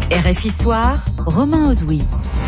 RFI Soir, Romain Ozoui.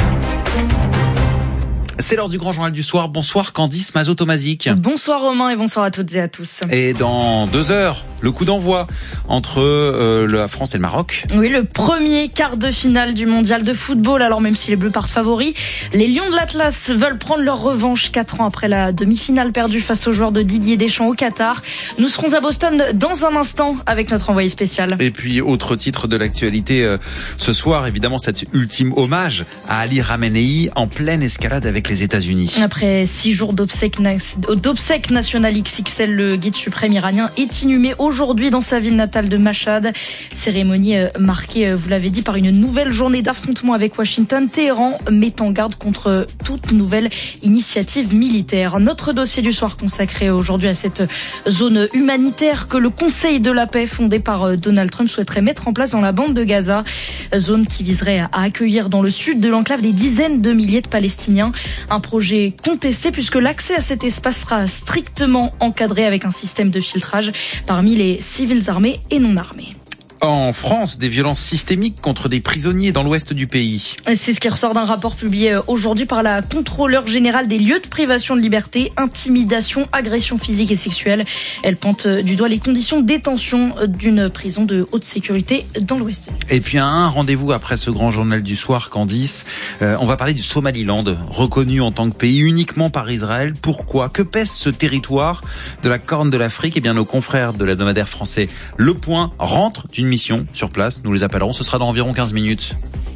C'est l'heure du grand journal du soir. Bonsoir Candice Mazot-Tomazic. Bonsoir Romain et bonsoir à toutes et à tous. Et dans 2 heures, le coup d'envoi entre la France et le Maroc. Oui, le premier quart de finale du mondial de football. Alors même si les Bleus partent favoris, les Lions de l'Atlas veulent prendre leur revanche 4 ans après la demi-finale perdue face aux joueurs de Didier Deschamps au Qatar. Nous serons à Boston dans un instant avec notre envoyé spécial. Et puis autre titre de l'actualité ce soir, évidemment cet ultime hommage à Ali Khamenei en pleine escalade avec les États-Unis. Après 6 jours d'obsèques nationales XXL, le guide suprême iranien est inhumé aujourd'hui dans sa ville natale de Mashhad. Cérémonie marquée, vous l'avez dit, par une nouvelle journée d'affrontement avec Washington. Téhéran met en garde contre toute nouvelle initiative militaire. Notre dossier du soir consacré aujourd'hui à cette zone humanitaire que le Conseil de la paix fondé par Donald Trump souhaiterait mettre en place dans la bande de Gaza. Zone qui viserait à accueillir dans le sud de l'enclave des dizaines de milliers de Palestiniens. Un projet contesté puisque l'accès à cet espace sera strictement encadré avec un système de filtrage parmi les civils armés et non armés. En France, des violences systémiques contre des prisonniers dans l'ouest du pays. C'est ce qui ressort d'un rapport publié aujourd'hui par la contrôleure générale des lieux de privation de liberté, intimidation, agression physique et sexuelle. Elle pointe du doigt les conditions de détention d'une prison de haute sécurité dans l'ouest. Et puis un rendez-vous après ce grand journal du soir, Candice. On va parler du Somaliland, reconnu en tant que pays uniquement par Israël. Pourquoi ? Que pèse ce territoire de la Corne de l'Afrique ? Eh bien, nos confrères de l'hebdomadaire français Le Point rentrent d'une mission sur place. Nous les appellerons. Ce sera dans environ 15 minutes.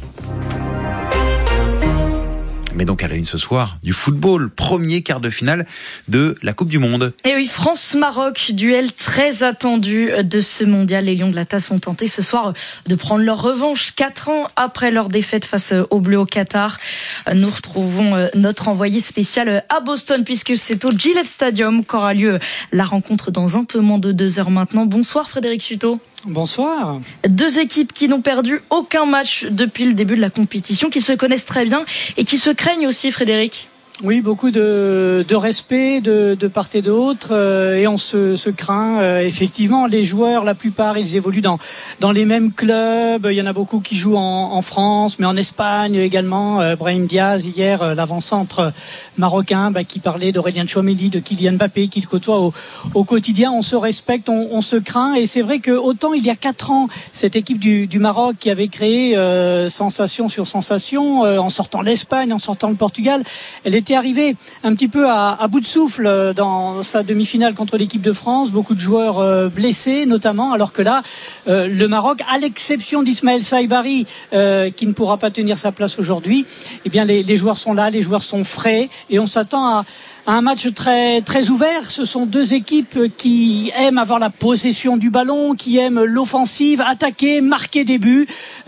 Mais donc à la une ce soir, du football, premier quart de finale de la Coupe du Monde. Et oui, France-Maroc, duel très attendu de ce mondial. Les Lions de l'Atlas vont tenter ce soir de prendre leur revanche 4 ans après leur défaite face aux Bleus au Qatar. Nous retrouvons notre envoyé spécial à Boston puisque c'est au Gillette Stadium qu'aura lieu la rencontre dans un peu moins de 2 heures maintenant. Bonsoir Frédéric Suto. Bonsoir. 2 équipes qui n'ont perdu aucun match depuis le début de la compétition, qui se connaissent très bien et qui se craignent aussi, Frédéric. Oui, beaucoup de respect de part et d'autre et on se craint. Effectivement, les joueurs, la plupart, ils évoluent dans les mêmes clubs. Il y en a beaucoup qui jouent en France, mais en Espagne également. Brahim Diaz, hier, l'avant-centre marocain, qui parlait d'Aurélien Tchouaméli, de Kylian Mbappé, qu'il côtoie au quotidien. On se respecte, on se craint. Et c'est vrai que autant il y a 4 ans, cette équipe du Maroc qui avait créé sensation sur sensation, en sortant l'Espagne, en sortant le Portugal, elle était arrivé un petit peu à bout de souffle dans sa demi-finale contre l'équipe de France, beaucoup de joueurs blessés notamment, alors que là le Maroc, à l'exception d'Ismaël Saïbari qui ne pourra pas tenir sa place aujourd'hui, eh bien les joueurs sont là, les joueurs sont frais et on s'attend à un match très très ouvert. Ce sont 2 équipes qui aiment avoir la possession du ballon, qui aiment l'offensive, attaquer, marquer des buts.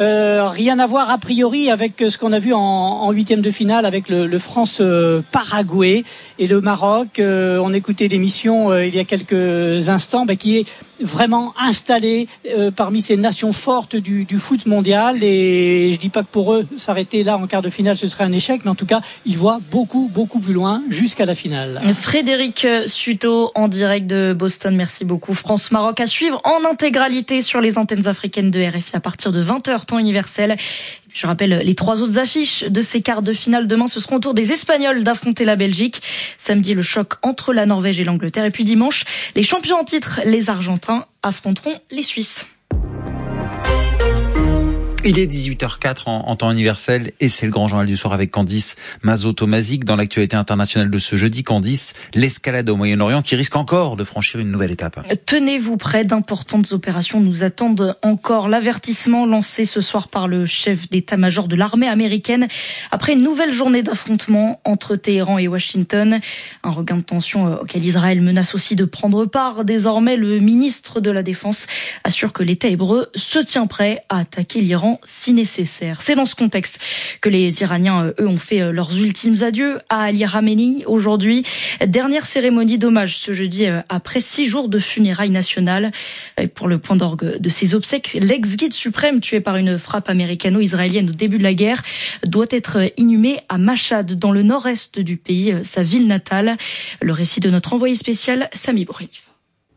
Rien à voir a priori avec ce qu'on a vu en 8e de finale avec le France-Paraguay et le Maroc. On écoutait l'émission il y a quelques instants, qui est vraiment installé parmi ces nations fortes du foot mondial. Et je dis pas que pour eux s'arrêter là en quart de finale ce serait un échec, mais en tout cas ils voient beaucoup plus loin jusqu'à la finale. Frédéric Suto en direct de Boston, merci beaucoup. France-Maroc à suivre en intégralité sur les antennes africaines de RFI à partir de 20h temps universel. Je rappelle les 3 autres affiches de ces quarts de finale. Demain, ce sera au tour des Espagnols d'affronter la Belgique. Samedi, le choc entre la Norvège et l'Angleterre. Et puis dimanche, les champions en titre, les Argentins, affronteront les Suisses. Il est 18h04 en temps universel et c'est le grand journal du soir avec Candice Mazot-Tomazic. Dans l'actualité internationale de ce jeudi, Candice, l'escalade au Moyen-Orient qui risque encore de franchir une nouvelle étape. Tenez-vous prêts, d'importantes opérations nous attendent encore. L'avertissement lancé ce soir par le chef d'état-major de l'armée américaine après une nouvelle journée d'affrontement entre Téhéran et Washington. Un regain de tension auquel Israël menace aussi de prendre part. Désormais, le ministre de la Défense assure que l'État hébreu se tient prêt à attaquer l'Iran si nécessaire. C'est dans ce contexte que les Iraniens, eux, ont fait leurs ultimes adieux à Ali Khamenei aujourd'hui. Dernière cérémonie d'hommage ce jeudi après 6 jours de funérailles nationales. Pour le point d'orgue de ses obsèques, l'ex-guide suprême tué par une frappe américano-israélienne au début de la guerre doit être inhumé à Mashhad, dans le nord-est du pays, sa ville natale. Le récit de notre envoyé spécial, Sami Bourrelif.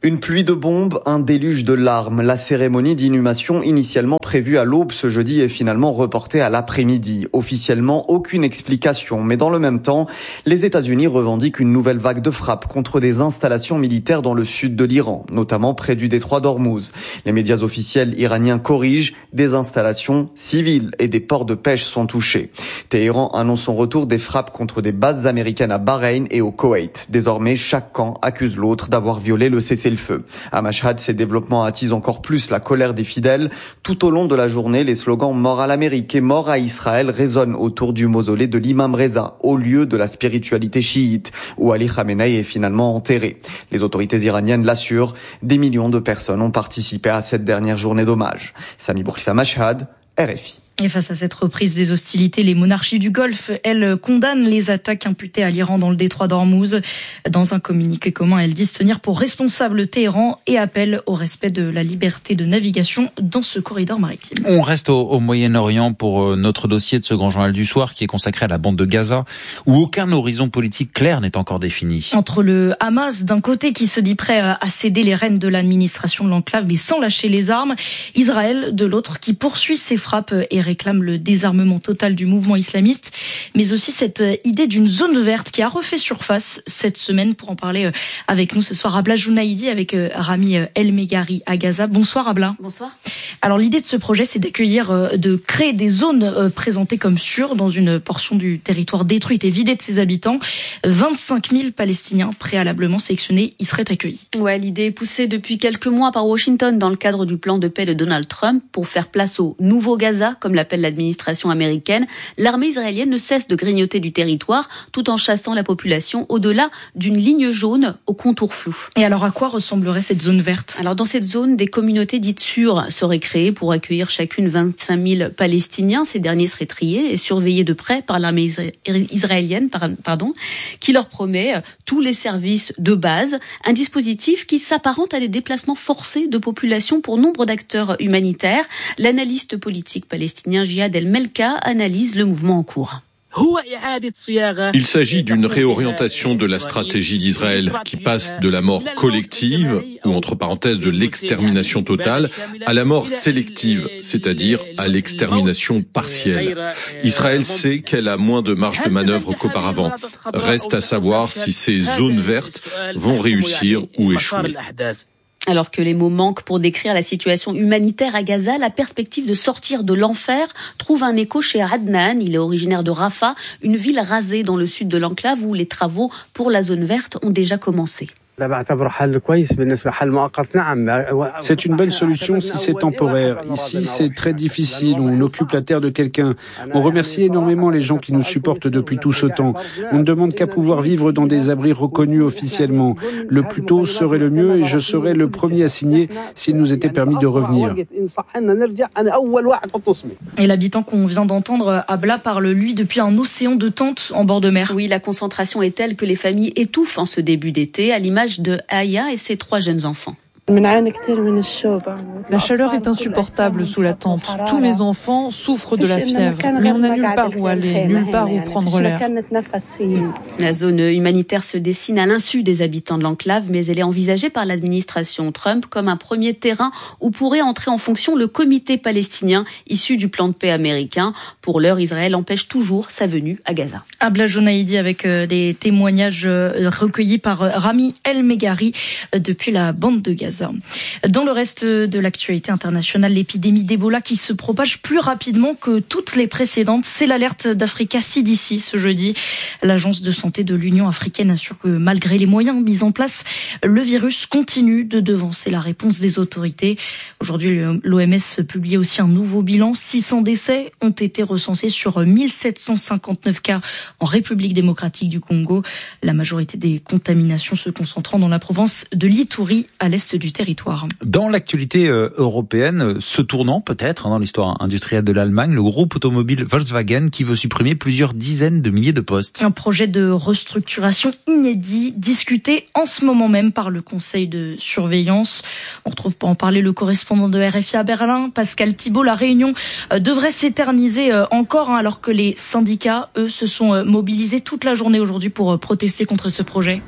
Une pluie de bombes, un déluge de larmes. La cérémonie d'inhumation initialement prévue à l'aube ce jeudi est finalement reportée à l'après-midi. Officiellement, aucune explication. Mais dans le même temps, les États-Unis revendiquent une nouvelle vague de frappes contre des installations militaires dans le sud de l'Iran, notamment près du détroit d'Ormuz. Les médias officiels iraniens corrigent, des installations civiles et des ports de pêche sont touchés. Téhéran annonce son retour des frappes contre des bases américaines à Bahreïn et au Koweït. Désormais, chaque camp accuse l'autre d'avoir violé le cessez-le-feu. À Mashhad, ces développements attisent encore plus la colère des fidèles. Tout au long de la journée, les slogans « Mort à l'Amérique » et « Mort à Israël » résonnent autour du mausolée de l'imam Reza, au lieu de la spiritualité chiite, où Ali Khamenei est finalement enterré. Les autorités iraniennes l'assurent, des millions de personnes ont participé à cette dernière journée d'hommage. Sami Bourkhifa, Mashhad, RFI. Et face à cette reprise des hostilités, les monarchies du Golfe, elles condamnent les attaques imputées à l'Iran dans le détroit d'Ormuz. Dans un communiqué commun, elles disent tenir pour responsable Téhéran et appellent au respect de la liberté de navigation dans ce corridor maritime. On reste au Moyen-Orient pour notre dossier de ce grand journal du soir qui est consacré à la bande de Gaza, où aucun horizon politique clair n'est encore défini. Entre le Hamas d'un côté qui se dit prêt à céder les rênes de l'administration de l'enclave mais sans lâcher les armes, Israël de l'autre qui poursuit ses frappes et réclame le désarmement total du mouvement islamiste, mais aussi cette idée d'une zone verte qui a refait surface cette semaine. Pour en parler avec nous ce soir, Abla Jounaïdi avec Rami El Meghari à Gaza. Bonsoir Abla. Bonsoir. Alors l'idée de ce projet, c'est de créer des zones présentées comme sûres dans une portion du territoire détruite et vidée de ses habitants. 25 000 Palestiniens préalablement sélectionnés y seraient accueillis. Ouais, l'idée est poussée depuis quelques mois par Washington dans le cadre du plan de paix de Donald Trump pour faire place au nouveau Gaza, comme l'appelle l'administration américaine. L'armée israélienne ne cesse de grignoter du territoire tout en chassant la population au-delà d'une ligne jaune au contour flou. Et alors à quoi ressemblerait cette zone verte ? Alors dans cette zone, des communautés dites sûres seraient créées pour accueillir chacune 25 000 Palestiniens. Ces derniers seraient triés et surveillés de près par l'armée israélienne, qui leur promet tous les services de base. Un dispositif qui s'apparente à des déplacements forcés de population pour nombre d'acteurs humanitaires. L'analyste politique palestinien Jihad El-Melka analyse le mouvement en cours. Il s'agit d'une réorientation de la stratégie d'Israël qui passe de la mort collective, ou entre parenthèses de l'extermination totale, à la mort sélective, c'est-à-dire à l'extermination partielle. Israël sait qu'elle a moins de marge de manœuvre qu'auparavant. Reste à savoir si ces zones vertes vont réussir ou échouer. Alors que les mots manquent pour décrire la situation humanitaire à Gaza, la perspective de sortir de l'enfer trouve un écho chez Adnan. Il est originaire de Rafah, une ville rasée dans le sud de l'enclave où les travaux pour la zone verte ont déjà commencé. C'est une bonne solution si c'est temporaire. Ici, c'est très difficile. On occupe la terre de quelqu'un. On remercie énormément les gens qui nous supportent depuis tout ce temps. On ne demande qu'à pouvoir vivre dans des abris reconnus officiellement. Le plus tôt serait le mieux et je serais le premier à signer s'il nous était permis de revenir. Et l'habitant qu'on vient d'entendre, Abla, parle lui depuis un océan de tentes en bord de mer. Oui, la concentration est telle que les familles étouffent en ce début d'été, à l'image de Aya et ses 3 jeunes enfants. La chaleur est insupportable sous la tente. Tous mes enfants souffrent de la fièvre, mais on n'a nulle part où aller, nulle part où prendre l'air. La zone humanitaire se dessine à l'insu des habitants de l'enclave, mais elle est envisagée par l'administration Trump comme un premier terrain où pourrait entrer en fonction le comité palestinien issu du plan de paix américain. Pour l'heure, Israël empêche toujours sa venue à Gaza. Abla Jounaïdi avec des témoignages recueillis par Rami El Meghari depuis la bande de Gaza. Dans le reste de l'actualité internationale, l'épidémie d'Ebola qui se propage plus rapidement que toutes les précédentes, c'est l'alerte d'Africa CDC ce jeudi. L'agence de santé de l'Union africaine assure que malgré les moyens mis en place, le virus continue de devancer la réponse des autorités. Aujourd'hui, l'OMS publie aussi un nouveau bilan. 600 décès ont été recensés sur 1759 cas en République démocratique du Congo. La majorité des contaminations se concentrant dans la province de l'Ituri à l'est du territoire. Dans l'actualité européenne, ce tournant peut-être dans l'histoire industrielle de l'Allemagne, le groupe automobile Volkswagen qui veut supprimer plusieurs dizaines de milliers de postes. Un projet de restructuration inédit discuté en ce moment même par le conseil de surveillance. On retrouve pour en parler le correspondant de RFI à Berlin, Pascal Thibault. La réunion devrait s'éterniser encore alors que les syndicats, eux, se sont mobilisés toute la journée aujourd'hui pour protester contre ce projet.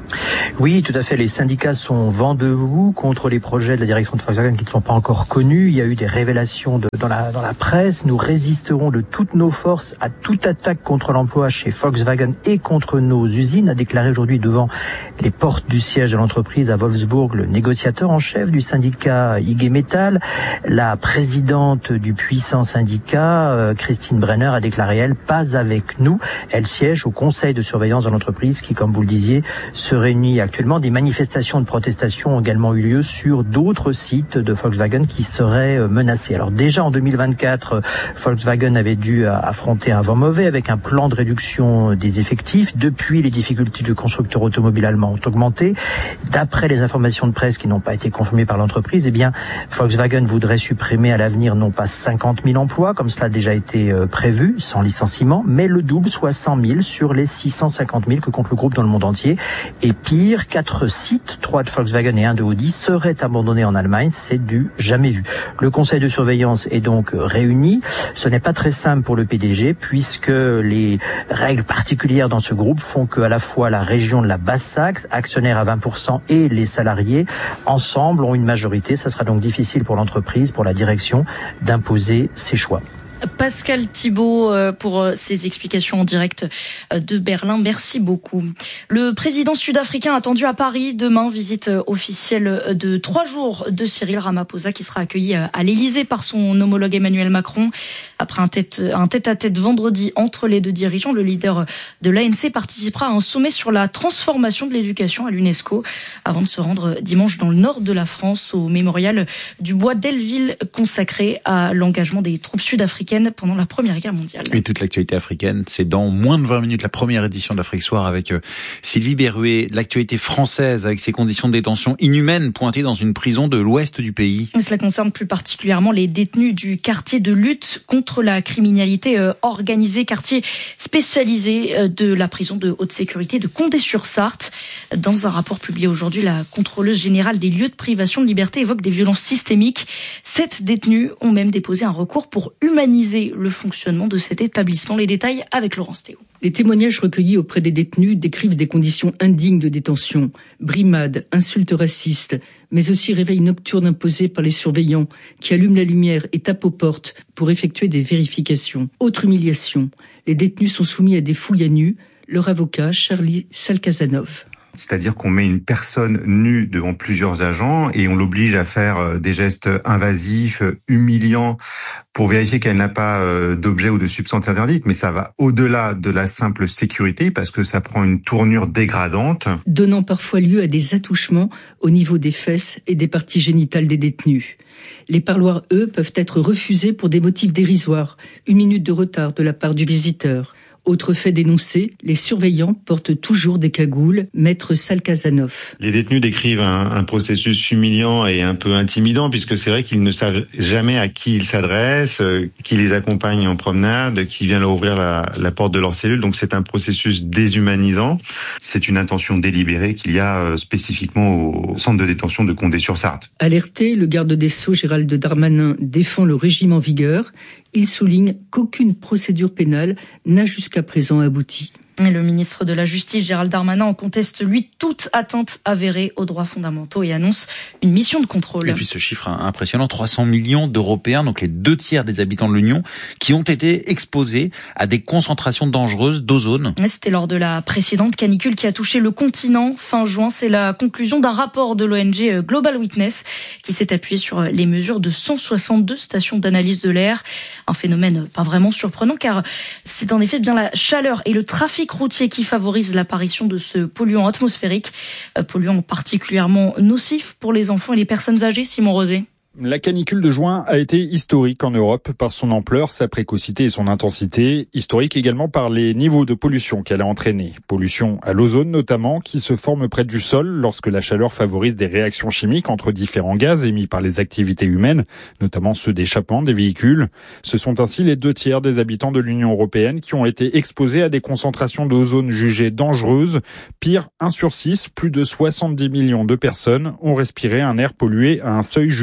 Oui, tout à fait. Les syndicats sont vent debout contre les projets de la direction de Volkswagen qui ne sont pas encore connus. Il y a eu des révélations dans la presse. Nous résisterons de toutes nos forces à toute attaque contre l'emploi chez Volkswagen et contre nos usines, a déclaré aujourd'hui devant les portes du siège de l'entreprise à Wolfsburg le négociateur en chef du syndicat IG Metall. La présidente du puissant syndicat, Christine Brenner, a déclaré, elle, pas avec nous. Elle siège au conseil de surveillance de l'entreprise qui, comme vous le disiez, se réunit actuellement. Des manifestations de protestation ont également eu lieu sur d'autres sites de Volkswagen qui seraient menacés. Alors déjà en 2024, Volkswagen avait dû affronter un vent mauvais avec un plan de réduction des effectifs. Depuis, les difficultés du constructeur automobile allemand ont augmenté. D'après les informations de presse qui n'ont pas été confirmées par l'entreprise, eh bien, Volkswagen voudrait supprimer à l'avenir non pas 50 000 emplois, comme cela a déjà été prévu, sans licenciement, mais le double, soit 100 000 sur les 650 000 que compte le groupe dans le monde entier. Et pire, 4 sites, 3 de Volkswagen et 1 de Audi, seraient abandonnés en Allemagne. C'est du jamais vu. Le conseil de surveillance est donc réuni. Ce n'est pas très simple pour le PDG, puisque les règles particulières dans ce groupe font qu'à la fois la région de la Basse-Saxe, actionnaire à 20%, et les salariés, ensemble, ont une majorité. Ça sera donc difficile pour l'entreprise, pour la direction, d'imposer ses choix. Pascal Thibault pour ses explications en direct de Berlin. Merci beaucoup. Le président sud-africain attendu à Paris demain, visite officielle de 3 jours de Cyril Ramaphosa qui sera accueilli à l'Élysée par son homologue Emmanuel Macron. Après un tête-à-tête vendredi entre les deux dirigeants, le leader de l'ANC participera à un sommet sur la transformation de l'éducation à l'UNESCO avant de se rendre dimanche dans le nord de la France au mémorial du Bois d'Elleville consacré à l'engagement des troupes sud-africaines pendant la Première Guerre mondiale. Et toute l'actualité africaine, c'est dans moins de 20 minutes la première édition d'Afrique Soir avec Sylvie Berruet. L'actualité française avec ses conditions de détention inhumaines pointées dans une prison de l'ouest du pays. Cela concerne plus particulièrement les détenus du quartier de lutte contre la criminalité organisée, quartier spécialisé de la prison de haute sécurité de Condé-sur-Sarthe. Dans un rapport publié aujourd'hui, la contrôleuse générale des lieux de privation de liberté évoque des violences systémiques. 7 détenus ont même déposé un recours pour humaniser le fonctionnement de cet établissement. Les détails avec Laurence Théo. Les témoignages recueillis auprès des détenus décrivent des conditions indignes de détention, brimades, insultes racistes, mais aussi réveils nocturnes imposés par les surveillants qui allument la lumière et tapent aux portes pour effectuer des vérifications. Autre humiliation, les détenus sont soumis à des fouilles à nu. Leur avocat, Charlie Salkazanov. C'est-à-dire qu'on met une personne nue devant plusieurs agents et on l'oblige à faire des gestes invasifs, humiliants, pour vérifier qu'elle n'a pas d'objet ou de substance interdite. Mais ça va au-delà de la simple sécurité parce que ça prend une tournure dégradante. Donnant parfois lieu à des attouchements au niveau des fesses et des parties génitales des détenus. Les parloirs, eux, peuvent être refusés pour des motifs dérisoires. 1 minute de retard de la part du visiteur. Autre fait dénoncé, les surveillants portent toujours des cagoules, maître Salkazanov. Les détenus décrivent un processus humiliant et un peu intimidant puisque c'est vrai qu'ils ne savent jamais à qui ils s'adressent, qui les accompagne en promenade, qui vient leur ouvrir la porte de leur cellule. Donc c'est un processus déshumanisant. C'est une intention délibérée qu'il y a spécifiquement au centre de détention de Condé-sur-Sarthe. Alerté, le garde des Sceaux Gérald Darmanin défend le régime en vigueur. Il souligne qu'aucune procédure pénale n'a jusqu'à présent abouti. Et le ministre de la Justice, Gérald Darmanin, en conteste, lui, toute atteinte avérée aux droits fondamentaux et annonce une mission de contrôle. Et puis ce chiffre impressionnant, 300 millions d'Européens, donc les 2 tiers des habitants de l'Union, qui ont été exposés à des concentrations dangereuses d'ozone. C'était lors de la précédente canicule qui a touché le continent fin juin. C'est la conclusion d'un rapport de l'ONG Global Witness qui s'est appuyé sur les mesures de 162 stations d'analyse de l'air. Un phénomène pas vraiment surprenant car c'est en effet bien la chaleur et le trafic routier qui favorise l'apparition de ce polluant atmosphérique, polluant particulièrement nocif pour les enfants et les personnes âgées. Simon Rosé. La canicule de juin a été historique en Europe par son ampleur, sa précocité et son intensité. Historique également par les niveaux de pollution qu'elle a entraînés. Pollution à l'ozone notamment, qui se forme près du sol lorsque la chaleur favorise des réactions chimiques entre différents gaz émis par les activités humaines, notamment ceux d'échappement des véhicules. Ce sont ainsi les 2 tiers des habitants de l'Union européenne qui ont été exposés à des concentrations d'ozone jugées dangereuses. Pire, 1 sur 6, plus de 70 millions de personnes ont respiré un air pollué à un seuil jugé particulièrement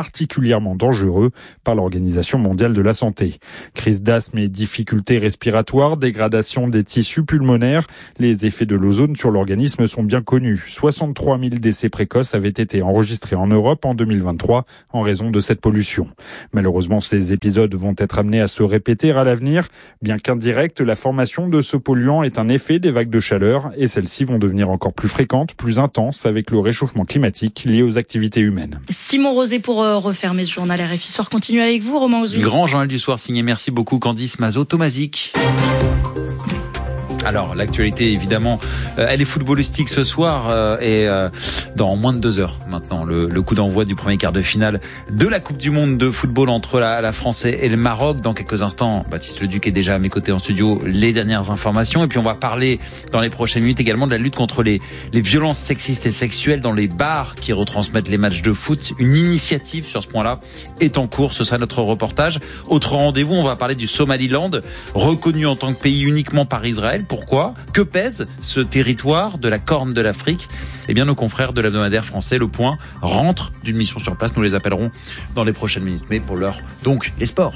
particulièrement dangereux par l'Organisation mondiale de la santé. Crise d'asthme et difficultés respiratoires, dégradation des tissus pulmonaires, les effets de l'ozone sur l'organisme sont bien connus. 63 000 décès précoces avaient été enregistrés en Europe en 2023 en raison de cette pollution. Malheureusement, ces épisodes vont être amenés à se répéter à l'avenir. Bien qu'indirecte, la formation de ce polluant est un effet des vagues de chaleur et celles-ci vont devenir encore plus fréquentes, plus intenses avec le réchauffement climatique lié aux activités humaines. Simon Rosé pour refermer ce journal RFI Soir continue avec vous, Romain Ozoui. Grand journal du soir signé. Merci beaucoup Candice Mazot-Tomazic. Alors, l'actualité, évidemment, elle est footballistique ce soir et dans moins de 2 heures maintenant, le coup d'envoi du premier quart de finale de la Coupe du Monde de football entre la France et le Maroc. Dans quelques instants, Baptiste Leduc est déjà à mes côtés en studio, les dernières informations. Et puis, on va parler dans les prochaines minutes également de la lutte contre les violences sexistes et sexuelles dans les bars qui retransmettent les matchs de foot. Une initiative sur ce point-là est en cours, ce sera notre reportage. Autre rendez-vous, on va parler du Somaliland, reconnu en tant que pays uniquement par Israël. Pourquoi ? Que pèse ce territoire de la Corne de l'Afrique ? Eh bien, nos confrères de l'hebdomadaire français Le Point rentrent d'une mission sur place. Nous les appellerons dans les prochaines minutes. Mais pour l'heure, donc, les sports.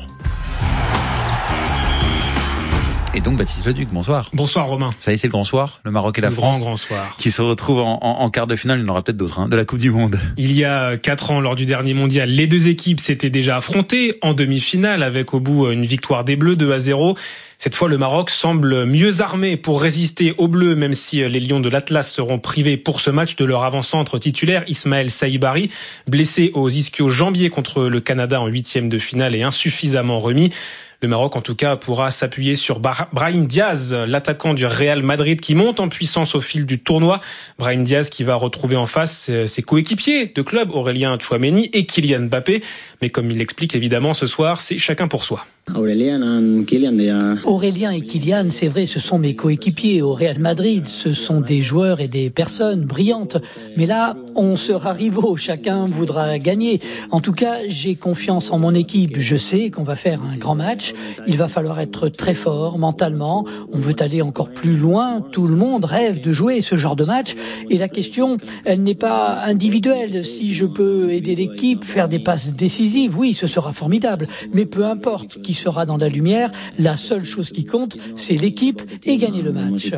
Et donc Baptiste Leduc, bonsoir. Bonsoir Romain. Ça y est, c'est le grand soir, le Maroc et la France. Grand soir. Qui se retrouvent en quart de finale, il y en aura peut-être d'autres, de la Coupe du Monde. Il y a 4 ans, lors du dernier mondial, les deux équipes s'étaient déjà affrontées en demi-finale avec au bout une victoire des Bleus 2-0. Cette fois, le Maroc semble mieux armé pour résister aux Bleus, même si les Lions de l'Atlas seront privés pour ce match de leur avant-centre titulaire, Ismaël Saïbari, blessé aux ischio-jambiers contre le Canada en 8e de finale et insuffisamment remis. Le Maroc, en tout cas, pourra s'appuyer sur Brahim Diaz, l'attaquant du Real Madrid qui monte en puissance au fil du tournoi. Brahim Diaz qui va retrouver en face ses coéquipiers de club, Aurélien Tchouameni et Kylian Mbappé. Mais comme il l'explique évidemment ce soir, c'est chacun pour soi. Aurélien et Kylian, c'est vrai, ce sont mes coéquipiers au Real Madrid. Ce sont des joueurs et des personnes brillantes. Mais là, on sera rivaux. Chacun voudra gagner. En tout cas, j'ai confiance en mon équipe. Je sais qu'on va faire un grand match. Il va falloir être très fort mentalement. On veut aller encore plus loin. Tout le monde rêve de jouer ce genre de match. Et la question, elle n'est pas individuelle. Si je peux aider l'équipe, faire des passes décisives, oui, ce sera formidable. Mais peu importe qui sera dans la lumière, la seule chose qui compte, c'est l'équipe et gagner le match.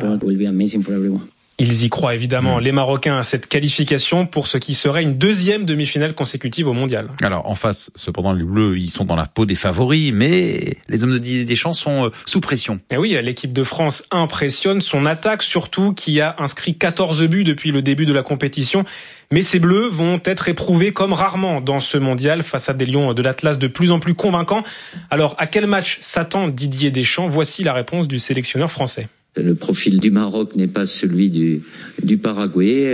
Ils y croient évidemment, les Marocains, à cette qualification pour ce qui serait une 2e demi-finale consécutive au Mondial. Alors en face, cependant, les Bleus, ils sont dans la peau des favoris, mais les hommes de Didier Deschamps sont sous pression. Et oui, l'équipe de France impressionne, son attaque surtout, qui a inscrit 14 buts depuis le début de la compétition. Mais ces Bleus vont être éprouvés comme rarement dans ce mondial face à des Lions de l'Atlas de plus en plus convaincants. Alors, à quel match s'attend Didier Deschamps ? Voici la réponse du sélectionneur français. Le profil du Maroc n'est pas celui du Paraguay,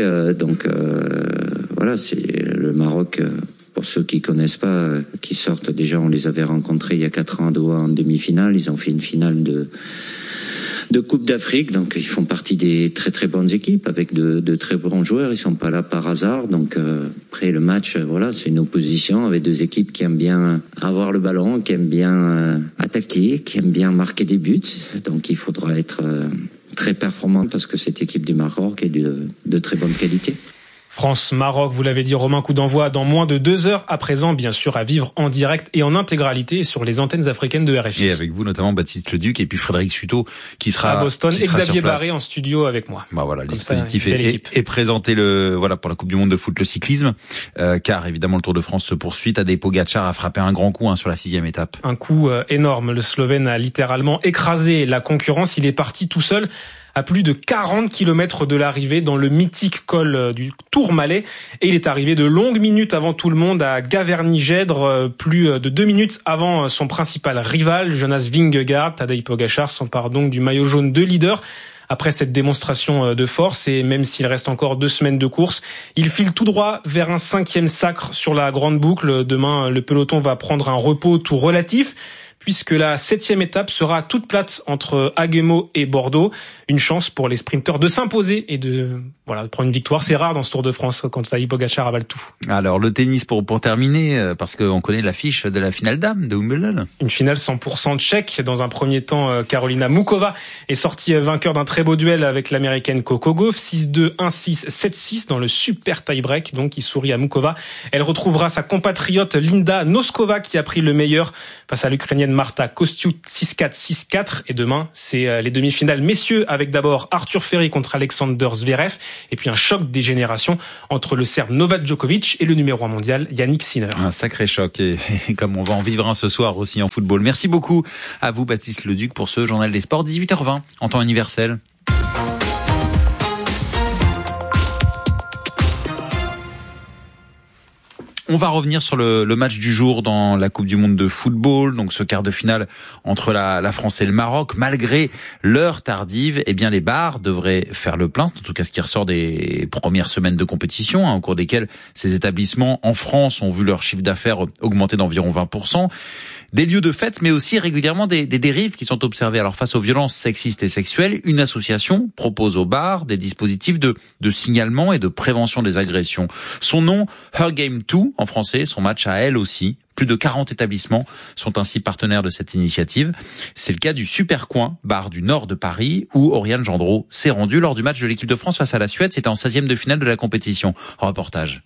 voilà, c'est le Maroc. Pour ceux qui connaissent pas, qui sortent déjà, on les avait rencontrés il y a 4 ans à Doha en demi-finale. Ils ont fait une finale de Coupe d'Afrique, donc ils font partie des très très bonnes équipes avec de très bons joueurs. Ils sont pas là par hasard, donc après le match, voilà, c'est une opposition avec 2 équipes qui aiment bien avoir le ballon, qui aiment bien attaquer, qui aiment bien marquer des buts. Donc il faudra être très performant parce que cette équipe du Maroc est de très bonne qualité. France-Maroc, vous l'avez dit, Romain, coup d'envoi dans moins de 2 heures à présent, bien sûr, à vivre en direct et en intégralité sur les antennes africaines de RFI. Et avec vous, notamment Baptiste Leduc et puis Frédéric Sutot, qui sera à Boston, et Xavier Barré en studio avec moi. Voilà, le dispositif est présenté pour la Coupe du Monde de foot, le cyclisme, car évidemment le Tour de France se poursuit. Tadej Pogačar a frappé un grand coup sur la 6e étape. Un coup énorme. Le Slovène a littéralement écrasé la concurrence. Il est parti tout seul à plus de 40 km de l'arrivée dans le mythique col du Tourmalet. Et il est arrivé de longues minutes avant tout le monde à Gavernie-Gèdre, plus de 2 minutes avant son principal rival, Jonas Vingegaard. Tadej Pogačar s'empare donc du maillot jaune de leader. Après cette démonstration de force, et même s'il reste encore 2 semaines de course, il file tout droit vers un 5e sacre sur la grande boucle. Demain, le peloton va prendre un repos tout relatif. puisque la 7e étape sera toute plate entre Agemo et Bordeaux. Une chance pour les sprinteurs de s'imposer et de prendre une victoire. C'est rare dans ce Tour de France quand Tadej Pogačar avale tout. Alors le tennis pour terminer, parce qu'on connaît l'affiche de la finale dame de Wimbledon. Une finale 100% tchèque. Dans un premier temps, Karolina Mukova est sortie vainqueur d'un très beau duel avec l'américaine Coco Gauff, 6-2, 1-6, 7-6 dans le super tie-break, donc qui sourit à Mukova. Elle retrouvera sa compatriote Linda Noskova qui a pris le meilleur face à l'Ukrainienne Marta Kostyuk, 6-4, 6-4. Et demain, c'est les demi-finales messieurs avec d'abord Arthur Ferry contre Alexander Zverev et puis un choc des générations entre le Serbe Novak Djokovic et le numéro 1 mondial Yannick Sinner. Un sacré choc et comme on va en vivre un ce soir aussi en football. Merci beaucoup à vous Baptiste Leduc pour ce journal des sports, 18h20 en temps universel. On va revenir sur le match du jour dans la Coupe du Monde de football, donc ce quart de finale entre la France et le Maroc. Malgré l'heure tardive, les bars devraient faire le plein. C'est en tout cas ce qui ressort des premières semaines de compétition, au cours desquelles ces établissements en France ont vu leur chiffre d'affaires augmenter d'environ 20%. Des lieux de fête, mais aussi régulièrement des dérives qui sont observées. Alors face aux violences sexistes et sexuelles, une association propose aux bars des dispositifs de signalement et de prévention des agressions. Son nom, Her Game 2 en français, son match à elle aussi. Plus de 40 établissements sont ainsi partenaires de cette initiative. C'est le cas du Super Coin, bar du nord de Paris, où Oriane Gendreau s'est rendue lors du match de l'équipe de France face à la Suède. C'était en 16e de finale de la compétition. Reportage.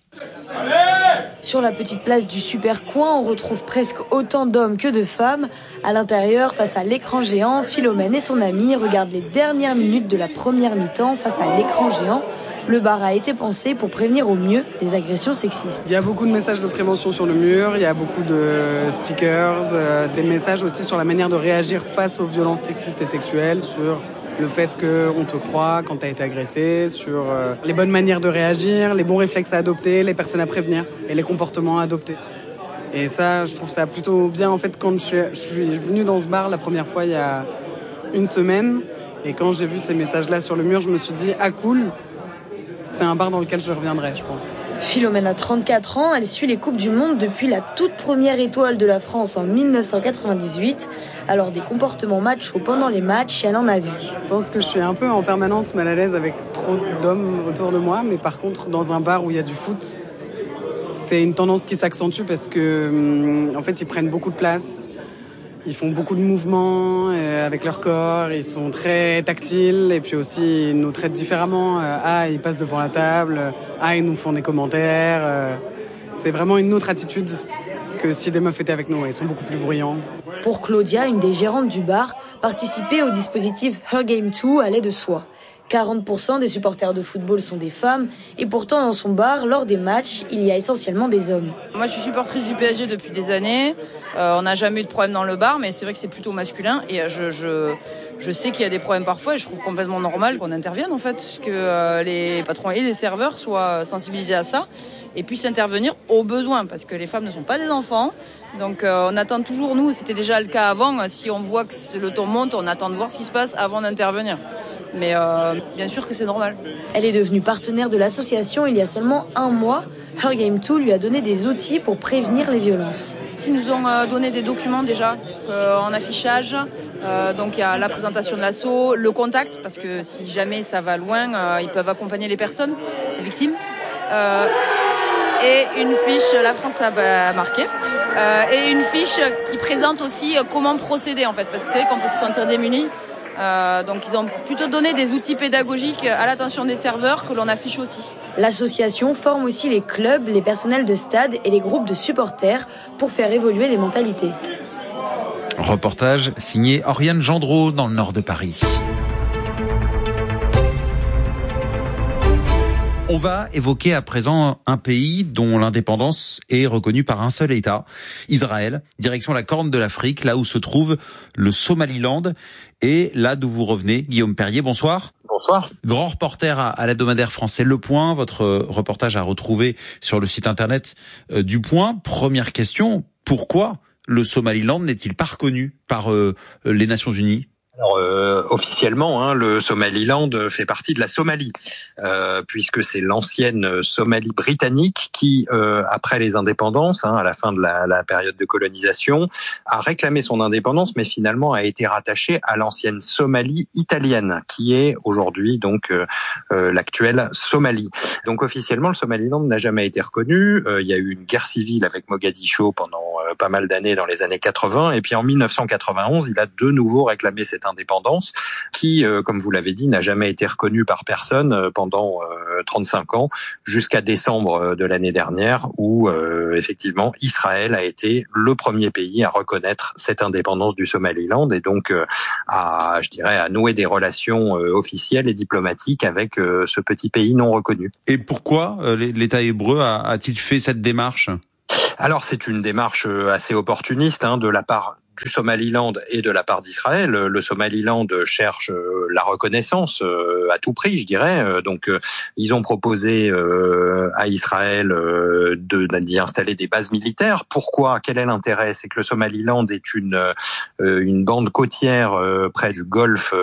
Sur la petite place du Super Coin, on retrouve presque autant d'hommes que de femmes. À l'intérieur, face à l'écran géant, Philomène et son ami regardent les dernières minutes de la première mi-temps face à l'écran géant. Le bar a été pensé pour prévenir au mieux les agressions sexistes. Il y a beaucoup de messages de prévention sur le mur, il y a beaucoup de stickers, des messages aussi sur la manière de réagir face aux violences sexistes et sexuelles, sur le fait qu'on te croit quand tu as été agressé, sur les bonnes manières de réagir, les bons réflexes à adopter, les personnes à prévenir et les comportements à adopter. Et ça, je trouve ça plutôt bien. En fait, quand je suis venue dans ce bar la première fois il y a une semaine, et quand j'ai vu ces messages-là sur le mur, je me suis dit « Ah cool !» C'est un bar dans lequel je reviendrai, je pense. Philomène a 34 ans, elle suit les Coupes du Monde depuis la toute première étoile de la France en 1998. Alors des comportements machos pendant les matchs, elle en a vu. Je pense que je suis un peu en permanence mal à l'aise avec trop d'hommes autour de moi, mais par contre dans un bar où il y a du foot, c'est une tendance qui s'accentue parce que en fait ils prennent beaucoup de place. Ils font beaucoup de mouvements avec leur corps, ils sont très tactiles et puis aussi ils nous traitent différemment. Ils passent devant la table, ils nous font des commentaires. C'est vraiment une autre attitude que si des meufs étaient avec nous, ils sont beaucoup plus bruyants. Pour Claudia, une des gérantes du bar, participer au dispositif Her Game 2 allait de soi. 40% des supporters de football sont des femmes et pourtant dans son bar, lors des matchs, il y a essentiellement des hommes. Moi je suis supportrice du PSG depuis des années, on n'a jamais eu de problème dans le bar mais c'est vrai que c'est plutôt masculin et je sais qu'il y a des problèmes parfois et je trouve complètement normal qu'on intervienne en fait, que les patrons et les serveurs soient sensibilisés à ça et puissent intervenir au besoin parce que les femmes ne sont pas des enfants donc on attend toujours, nous c'était déjà le cas avant, si on voit que le ton monte on attend de voir ce qui se passe avant d'intervenir. Mais bien sûr que c'est normal. Elle est devenue partenaire de l'association il y a seulement un mois. Her Game 2 lui a donné des outils pour prévenir les violences. Ils nous ont donné des documents déjà en affichage. Donc il y a la présentation de l'asso, le contact, parce que si jamais ça va loin, ils peuvent accompagner les personnes, les victimes. Et une fiche, la France a marqué, et une fiche qui présente aussi comment procéder en fait, parce que c'est vrai qu'on peut se sentir démuni. Donc ils ont plutôt donné des outils pédagogiques à l'attention des serveurs que l'on affiche aussi. L'association forme aussi les clubs, les personnels de stade et les groupes de supporters pour faire évoluer les mentalités. Reportage signé Oriane Gendreau dans le nord de Paris. On va évoquer à présent un pays dont l'indépendance est reconnue par un seul État, Israël, direction la Corne de l'Afrique, là où se trouve le Somaliland. Et là d'où vous revenez, Guillaume Perrier, bonsoir. Bonsoir. Grand reporter à l'hebdomadaire français Le Point. Votre reportage à retrouver sur le site internet du Point. Première question, pourquoi le Somaliland n'est-il pas reconnu par les Nations Unies ? Alors, officiellement, le Somaliland fait partie de la Somalie, puisque c'est l'ancienne Somalie britannique qui, après les indépendances, à la fin de la période de colonisation, a réclamé son indépendance, mais finalement a été rattachée à l'ancienne Somalie italienne, qui est aujourd'hui donc l'actuelle Somalie. Donc officiellement, le Somaliland n'a jamais été reconnu. Il y a eu une guerre civile avec Mogadiscio pendant pas mal d'années dans les années 80, et puis en 1991, il a de nouveau réclamé cette indépendance qui, comme vous l'avez dit, n'a jamais été reconnue par personne pendant 35 ans, jusqu'à décembre de l'année dernière, où effectivement Israël a été le premier pays à reconnaître cette indépendance du Somaliland et donc à nouer des relations officielles et diplomatiques avec ce petit pays non reconnu. Et pourquoi l'État hébreu a-t-il fait cette démarche ? Alors c'est une démarche assez opportuniste de la part du Somaliland et de la part d'Israël. Le Somaliland cherche la reconnaissance à tout prix, je dirais. Donc, ils ont proposé à Israël d'y installer des bases militaires. Pourquoi ? Quel est l'intérêt ? C'est que le Somaliland est une bande côtière près du golfe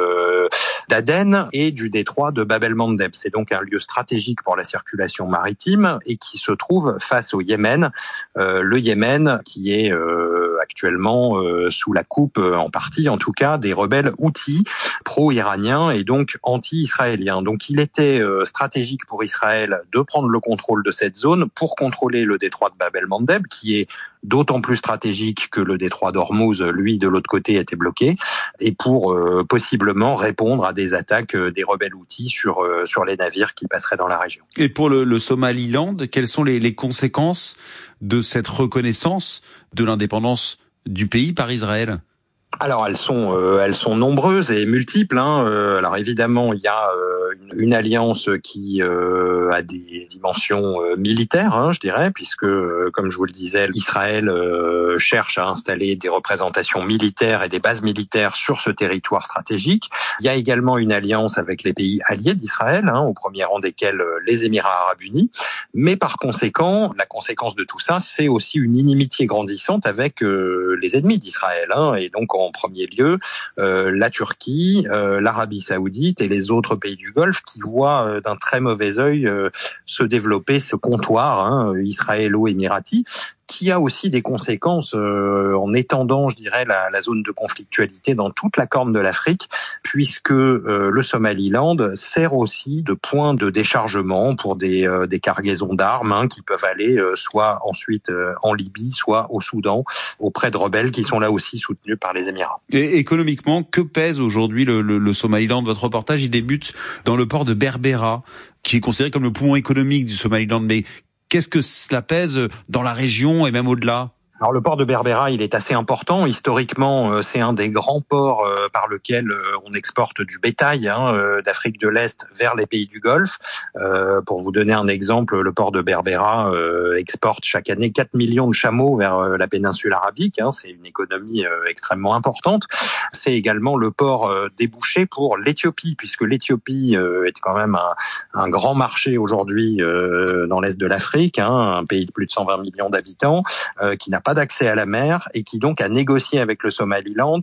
d'Aden et du détroit de Bab el-Mandeb. C'est donc un lieu stratégique pour la circulation maritime et qui se trouve face au Yémen. Le Yémen qui est actuellement sous la coupe, en partie en tout cas, des rebelles houthis pro-iraniens et donc anti-israéliens. Donc il était stratégique pour Israël de prendre le contrôle de cette zone pour contrôler le détroit de Bab el-Mandeb, qui est d'autant plus stratégique que le détroit d'Ormuz, lui, de l'autre côté, était bloqué, et pour possiblement répondre à des attaques des rebelles houthis sur les navires qui passeraient dans la région. Et pour le Somaliland, quelles sont les conséquences de cette reconnaissance de l'indépendance du pays par Israël ? Alors elles sont nombreuses et multiples. Alors évidemment, il y a une alliance qui a des dimensions militaires, je dirais, puisque comme je vous le disais, Israël cherche à installer des représentations militaires et des bases militaires sur ce territoire stratégique. Il y a également une alliance avec les pays alliés d'Israël, au premier rang desquels les Émirats arabes unis. Mais par conséquent, la conséquence de tout ça, c'est aussi une inimitié grandissante avec les ennemis d'Israël, et donc en premier lieu la Turquie, l'Arabie saoudite et les autres pays du Golfe qui voient d'un très mauvais œil se développer ce comptoir israélo-émirati, qui a aussi des conséquences en étendant, je dirais, la zone de conflictualité dans toute la corne de l'Afrique, puisque le Somaliland sert aussi de point de déchargement pour des cargaisons d'armes qui peuvent aller soit ensuite en Libye, soit au Soudan, auprès de rebelles qui sont là aussi soutenus par les Émirats. Et économiquement, que pèse aujourd'hui le Somaliland ? Votre reportage, il débute dans le port de Berbera, qui est considéré comme le poumon économique du Somaliland, mais qu'est-ce que cela pèse dans la région et même au-delà ? Alors le port de Berbera, il est assez important. Historiquement, c'est un des grands ports par lequel on exporte du bétail d'Afrique de l'Est vers les pays du Golfe. Pour vous donner un exemple, le port de Berbera exporte chaque année 4 millions de chameaux vers la péninsule arabique. C'est une économie extrêmement importante. C'est également le port débouché pour l'Éthiopie, puisque l'Éthiopie est quand même un grand marché aujourd'hui dans l'Est de l'Afrique, un pays de plus de 120 millions d'habitants, qui n'a pas d'accès à la mer et qui donc a négocié avec le Somaliland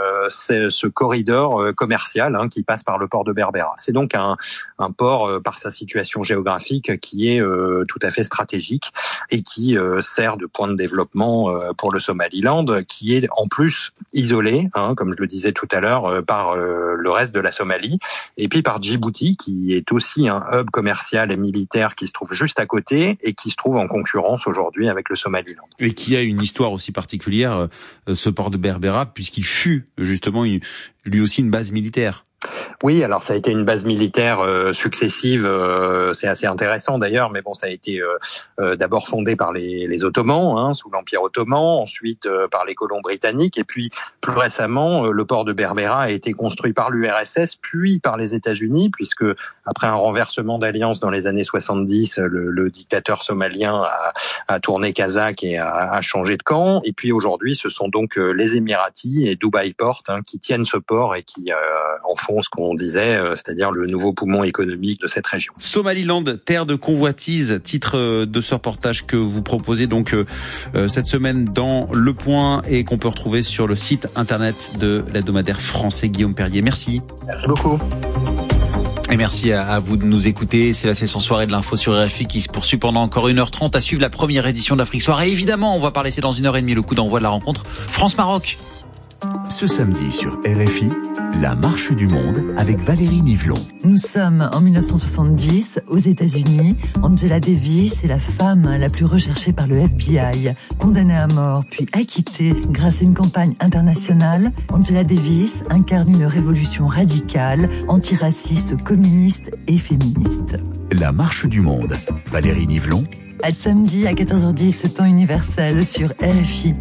ce corridor commercial qui passe par le port de Berbera. C'est donc un port par sa situation géographique qui est tout à fait stratégique et qui sert de point de développement pour le Somaliland, qui est en plus isolé, comme je le disais tout à l'heure, par le reste de la Somalie, et puis par Djibouti, qui est aussi un hub commercial et militaire qui se trouve juste à côté et qui se trouve en concurrence aujourd'hui avec le Somaliland. Et qui a une histoire aussi particulière, ce port de Berbera, puisqu'il fut justement lui aussi une base militaire. Oui, alors ça a été une base militaire successive, c'est assez intéressant d'ailleurs, mais bon, ça a été d'abord fondé par les Ottomans, sous l'Empire ottoman, ensuite par les colons britanniques, et puis plus récemment, le port de Berbera a été construit par l'URSS, puis par les États-Unis, puisque après un renversement d'alliance dans les années 70, le dictateur somalien a tourné kazakh et a changé de camp, et puis aujourd'hui, ce sont donc les Émiratis et Dubai Port qui tiennent ce port et qui en font ce qu'on disait, c'est-à-dire le nouveau poumon économique de cette région. Somaliland, terre de convoitise, titre de ce reportage que vous proposez donc cette semaine dans Le Point et qu'on peut retrouver sur le site internet de l'hebdomadaire français Guillaume Perrier. Merci. Merci beaucoup. Et merci à vous de nous écouter. C'est la session soirée de l'info sur RFI qui se poursuit pendant encore 1h30 à suivre la première édition d'Afrique Soir. Et évidemment, on va parler, c'est dans 1h30 le coup d'envoi de la rencontre France-Maroc. Ce samedi sur RFI, la marche du monde avec Valérie Nivelon. Nous sommes en 1970 aux États-Unis. Angela Davis est la femme la plus recherchée par le FBI, condamnée à mort puis acquittée grâce à une campagne internationale. Angela Davis incarne une révolution radicale, antiraciste, communiste et féministe. La marche du monde. Valérie Nivelon. À samedi à 14h10, temps universel sur RFI.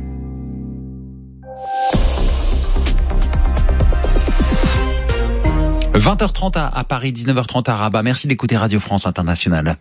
20h30 à Paris, 19h30 à Rabat. Merci d'écouter Radio France Internationale.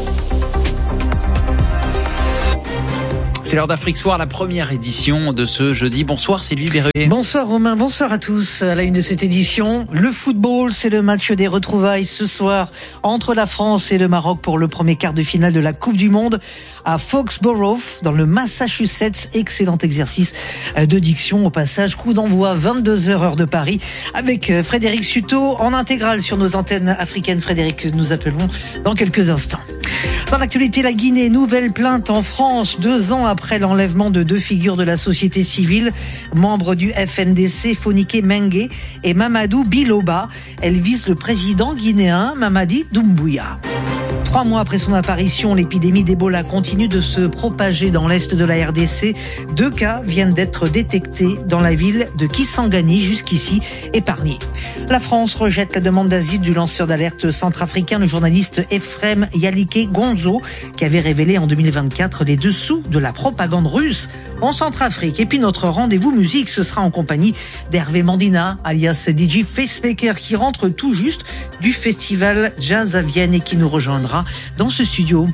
C'est l'heure d'Afrique Soir, la première édition de ce jeudi. Bonsoir Sylvie Berruet. Bonsoir Romain, bonsoir à tous. À la une de cette édition, le football, c'est le match des retrouvailles ce soir entre la France et le Maroc pour le premier quart de finale de la Coupe du Monde à Foxborough, dans le Massachusetts. Excellent exercice de diction au passage. Coup d'envoi 22h heure de Paris avec Frédéric Suto en intégrale sur nos antennes africaines. Frédéric, nous appelons dans quelques instants. Dans l'actualité, la Guinée, nouvelle plainte en France 2 ans après l'enlèvement de 2 figures de la société civile, membres du FNDC, Fonike Mengue et Mamadou Biloba. Elle vise le président guinéen Mamadi Doumbouya. 3 mois après son apparition, l'épidémie d'Ebola continue de se propager dans l'est de la RDC. 2 cas viennent d'être détectés dans la ville de Kisangani, jusqu'ici épargnée. La France rejette la demande d'asile du lanceur d'alerte centrafricain, le journaliste Ephrem Yalike Gonzo, qui avait révélé en 2024 les dessous de la propagande russe en Centrafrique. Et puis notre rendez-vous musique, ce sera en compagnie d'Hervé Mandina, alias DJ Facemaker, qui rentre tout juste du festival Jazz à Vienne et qui nous rejoindra dans ce studio.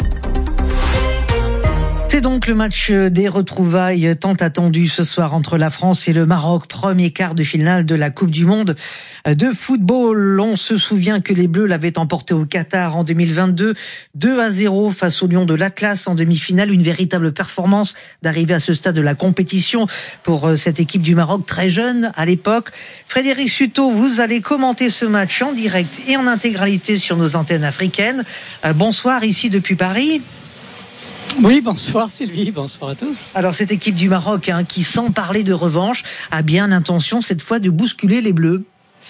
C'est donc le match des retrouvailles tant attendu ce soir entre la France et le Maroc, premier quart de finale de la Coupe du Monde de football. On se souvient que les Bleus l'avaient emporté au Qatar en 2022, 2-0 face aux Lions de l'Atlas en demi-finale. Une véritable performance d'arriver à ce stade de la compétition pour cette équipe du Maroc, très jeune à l'époque. Frédéric Suto, vous allez commenter ce match en direct et en intégralité sur nos antennes africaines. Bonsoir ici depuis Paris. Oui, bonsoir Sylvie, bonsoir à tous. Alors cette équipe du Maroc qui, sans parler de revanche, a bien l'intention cette fois de bousculer les Bleus.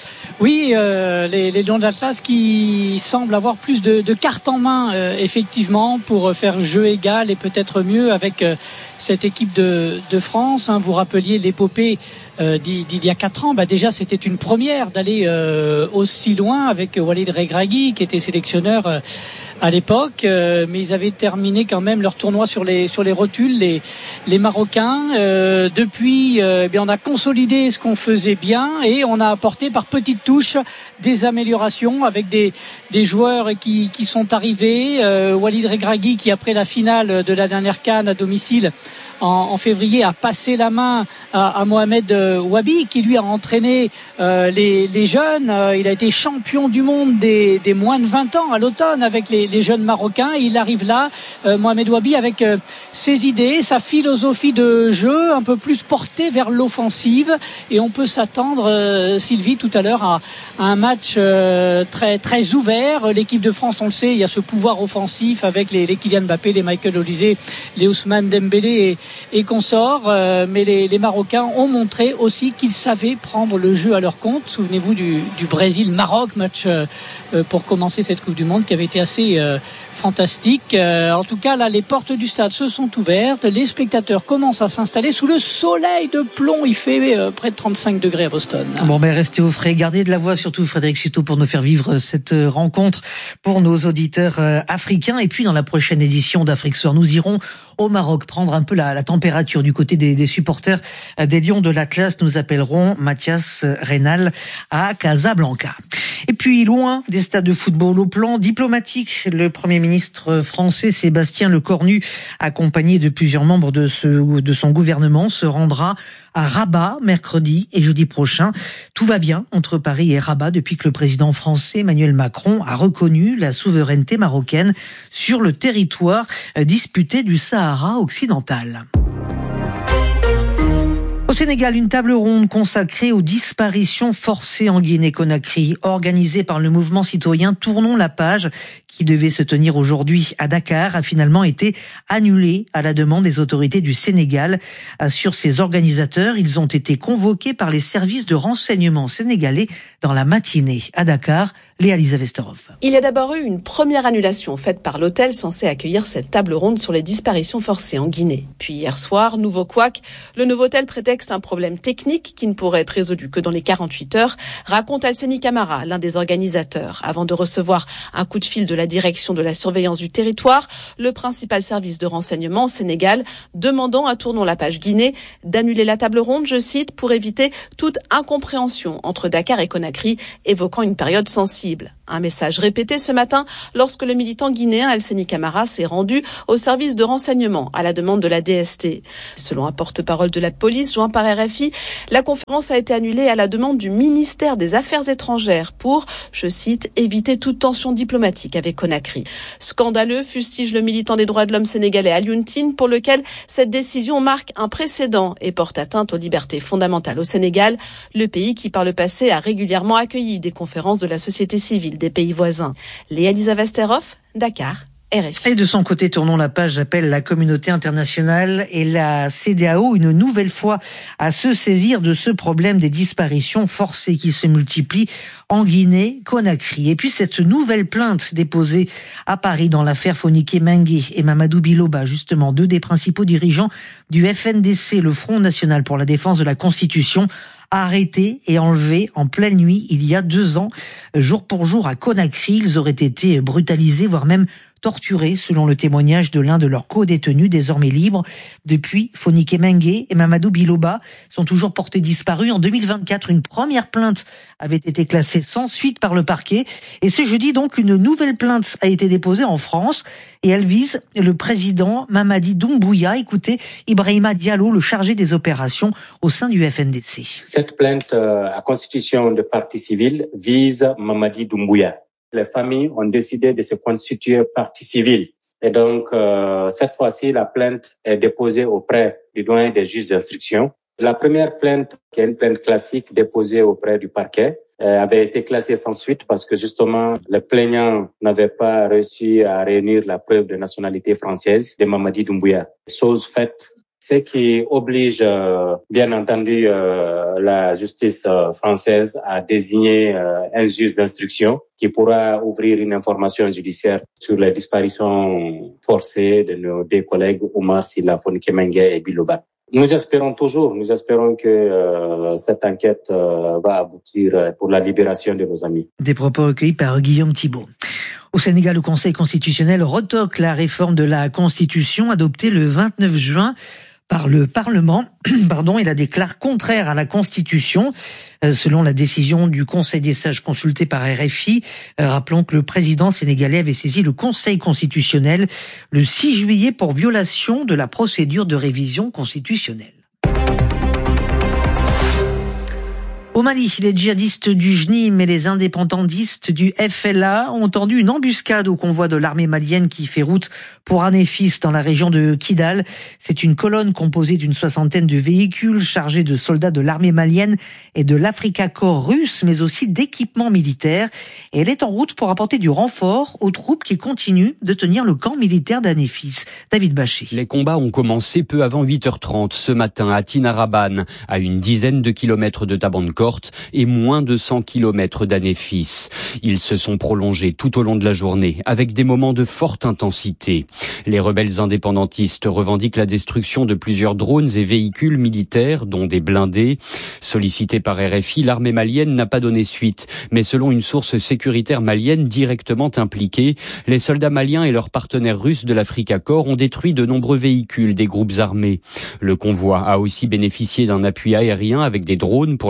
Oui, les Lions de l'Atlas qui semblent avoir plus de cartes en main, effectivement, pour faire jeu égal et peut-être mieux avec cette équipe de France. Vous rappeliez l'épopée d'il y a 4 ans. Déjà, c'était une première d'aller aussi loin avec Walid Regragui, qui était sélectionneur à l'époque, mais ils avaient terminé quand même leur tournoi sur les rotules, les Marocains. Depuis, on a consolidé ce qu'on faisait bien et on a apporté par petites touches des améliorations avec des joueurs qui sont arrivés. Walid Regragui, qui après la finale de la dernière CAN à domicile en février, a passé la main à Mohamed Wabi, qui lui a entraîné les jeunes. Il a été champion du monde des moins de 20 ans à l'automne avec les jeunes Marocains. Il arrive là, Mohamed Wabi, avec ses idées, sa philosophie de jeu un peu plus portée vers l'offensive, et on peut s'attendre, Sylvie, tout à l'heure à un match très très ouvert. L'équipe de France, on le sait, il y a ce pouvoir offensif avec les Kylian Mbappé, les Michael Olise, les Ousmane Dembélé et consorts, mais les Marocains ont montré aussi qu'ils savaient prendre le jeu à leur compte. Souvenez-vous du Brésil-Maroc, match pour commencer cette Coupe du Monde, qui avait été assez fantastique. En tout cas, là, les portes du stade se sont ouvertes, les spectateurs commencent à s'installer sous le soleil de plomb. Il fait près de 35 degrés à Boston. Bon, restez au frais, gardez de la voix, surtout Frédéric Suto, pour nous faire vivre cette rencontre pour nos auditeurs africains. Et puis, dans la prochaine édition d'Afrique Soir, nous irons au Maroc prendre un peu la température du côté des supporters des Lions de l'Atlas. Nous appellerons Mathias Reynal à Casablanca. Et puis, loin des stades de football, au plan diplomatique, le Premier ministre français Sébastien Lecornu, accompagné de plusieurs membres de son gouvernement, se rendra à Rabat mercredi et jeudi prochain. Tout va bien entre Paris et Rabat depuis que le président français Emmanuel Macron a reconnu la souveraineté marocaine sur le territoire disputé du Sahara occidental. Au Sénégal, une table ronde consacrée aux disparitions forcées en Guinée-Conakry, organisée par le mouvement citoyen Tournons la page, qui devait se tenir aujourd'hui à Dakar, a finalement été annulée à la demande des autorités du Sénégal. Assurent ses organisateurs, ils ont été convoqués par les services de renseignement sénégalais dans la matinée. À Dakar, Léa-Lisa Vesterhoff. Il y a d'abord eu une première annulation faite par l'hôtel censé accueillir cette table ronde sur les disparitions forcées en Guinée. Puis hier soir, nouveau couac, le nouveau hôtel prétexte un problème technique qui ne pourrait être résolu que dans les 48 heures, raconte Alseni Camara, l'un des organisateurs. Avant de recevoir un coup de fil de la direction de la surveillance du territoire, le principal service de renseignement au Sénégal, demandant à Tournons la page Guinée d'annuler la table ronde, je cite, pour éviter toute incompréhension entre Dakar et Conakry, évoquant une période sensible. Un message répété ce matin lorsque le militant guinéen Alseni Camara s'est rendu au service de renseignement à la demande de la DST. Selon un porte-parole de la police joint par RFI, la conférence a été annulée à la demande du ministère des Affaires étrangères pour, je cite, éviter toute tension diplomatique avec Conakry. Scandaleux, fustige le militant des droits de l'homme sénégalais Alioune Tine, pour lequel cette décision marque un précédent et porte atteinte aux libertés fondamentales au Sénégal, le pays qui par le passé a régulièrement accueilli des conférences de la société civile des pays voisins. Léa-Lisa Vesterhoff, Dakar, RFI. Et de son côté, Tournons la page appelle la communauté internationale et la CEDEAO une nouvelle fois à se saisir de ce problème des disparitions forcées qui se multiplient en Guinée-Conakry. Et puis cette nouvelle plainte déposée à Paris dans l'affaire Fonike Mengue et Mamadou Biloba, justement deux des principaux dirigeants du FNDC, le Front National pour la Défense de la Constitution, arrêtés et enlevés en pleine nuit il y a 2 ans. Jour pour jour à Conakry, ils auraient été brutalisés, voire même torturés, selon le témoignage de l'un de leurs co-détenus, désormais libres. Depuis, Fonike Mengue et Mamadou Biloba sont toujours portés disparus. En 2024, une première plainte avait été classée sans suite par le parquet. Et ce jeudi, donc, une nouvelle plainte a été déposée en France. Et elle vise le président Mamadi Doumbouya. Écoutez, Ibrahima Diallo, le chargé des opérations au sein du FNDC. Cette plainte à constitution de partie civile vise Mamadi Doumbouya. Les familles ont décidé de se constituer partie civile. Et donc, cette fois-ci, la plainte est déposée auprès du doyen des juges d'instruction. La première plainte, qui est une plainte classique déposée auprès du parquet, avait été classée sans suite parce que justement, le plaignant n'avait pas réussi à réunir la preuve de nationalité française de Mamadi Doumbouya. Chose faite, ce qui oblige, bien entendu, la justice française à désigner un juge d'instruction qui pourra ouvrir une information judiciaire sur les disparitions forcées de nos deux collègues Oumar Sylla, Fonike Mengue et Biloba. Nous espérons que cette enquête va aboutir pour la libération de nos amis. Des propos recueillis par Guillaume Thibault. Au Sénégal, le Conseil constitutionnel retoque la réforme de la Constitution adoptée le 29 juin par le Parlement, et la déclare contraire à la Constitution. Selon la décision du Conseil des sages consulté par RFI, rappelons que le président sénégalais avait saisi le Conseil constitutionnel le 6 juillet pour violation de la procédure de révision constitutionnelle. Au Mali, les djihadistes du JNIM et les indépendantistes du FLA ont tendu une embuscade au convoi de l'armée malienne qui fait route pour Anéfis dans la région de Kidal. C'est une colonne composée d'une 60aine de véhicules chargés de soldats de l'armée malienne et de l'Africa Corps russe, mais aussi d'équipements militaires. Et elle est en route pour apporter du renfort aux troupes qui continuent de tenir le camp militaire d'Anéfis. David Bachet. Les combats ont commencé peu avant 8h30 ce matin à Tinaraban, à une dizaine de kilomètres de Tabankort et moins de 100 kilomètres d'Anéfis. Ils se sont prolongés tout au long de la journée avec des moments de forte intensité. Les rebelles indépendantistes revendiquent la destruction de plusieurs drones et véhicules militaires, dont des blindés. Sollicité par RFI, l'armée malienne n'a pas donné suite. Mais selon une source sécuritaire malienne directement impliquée, les soldats maliens et leurs partenaires russes de l'Africa Corps ont détruit de nombreux véhicules des groupes armés. Le convoi a aussi bénéficié d'un appui aérien avec des drones pour la surveillance.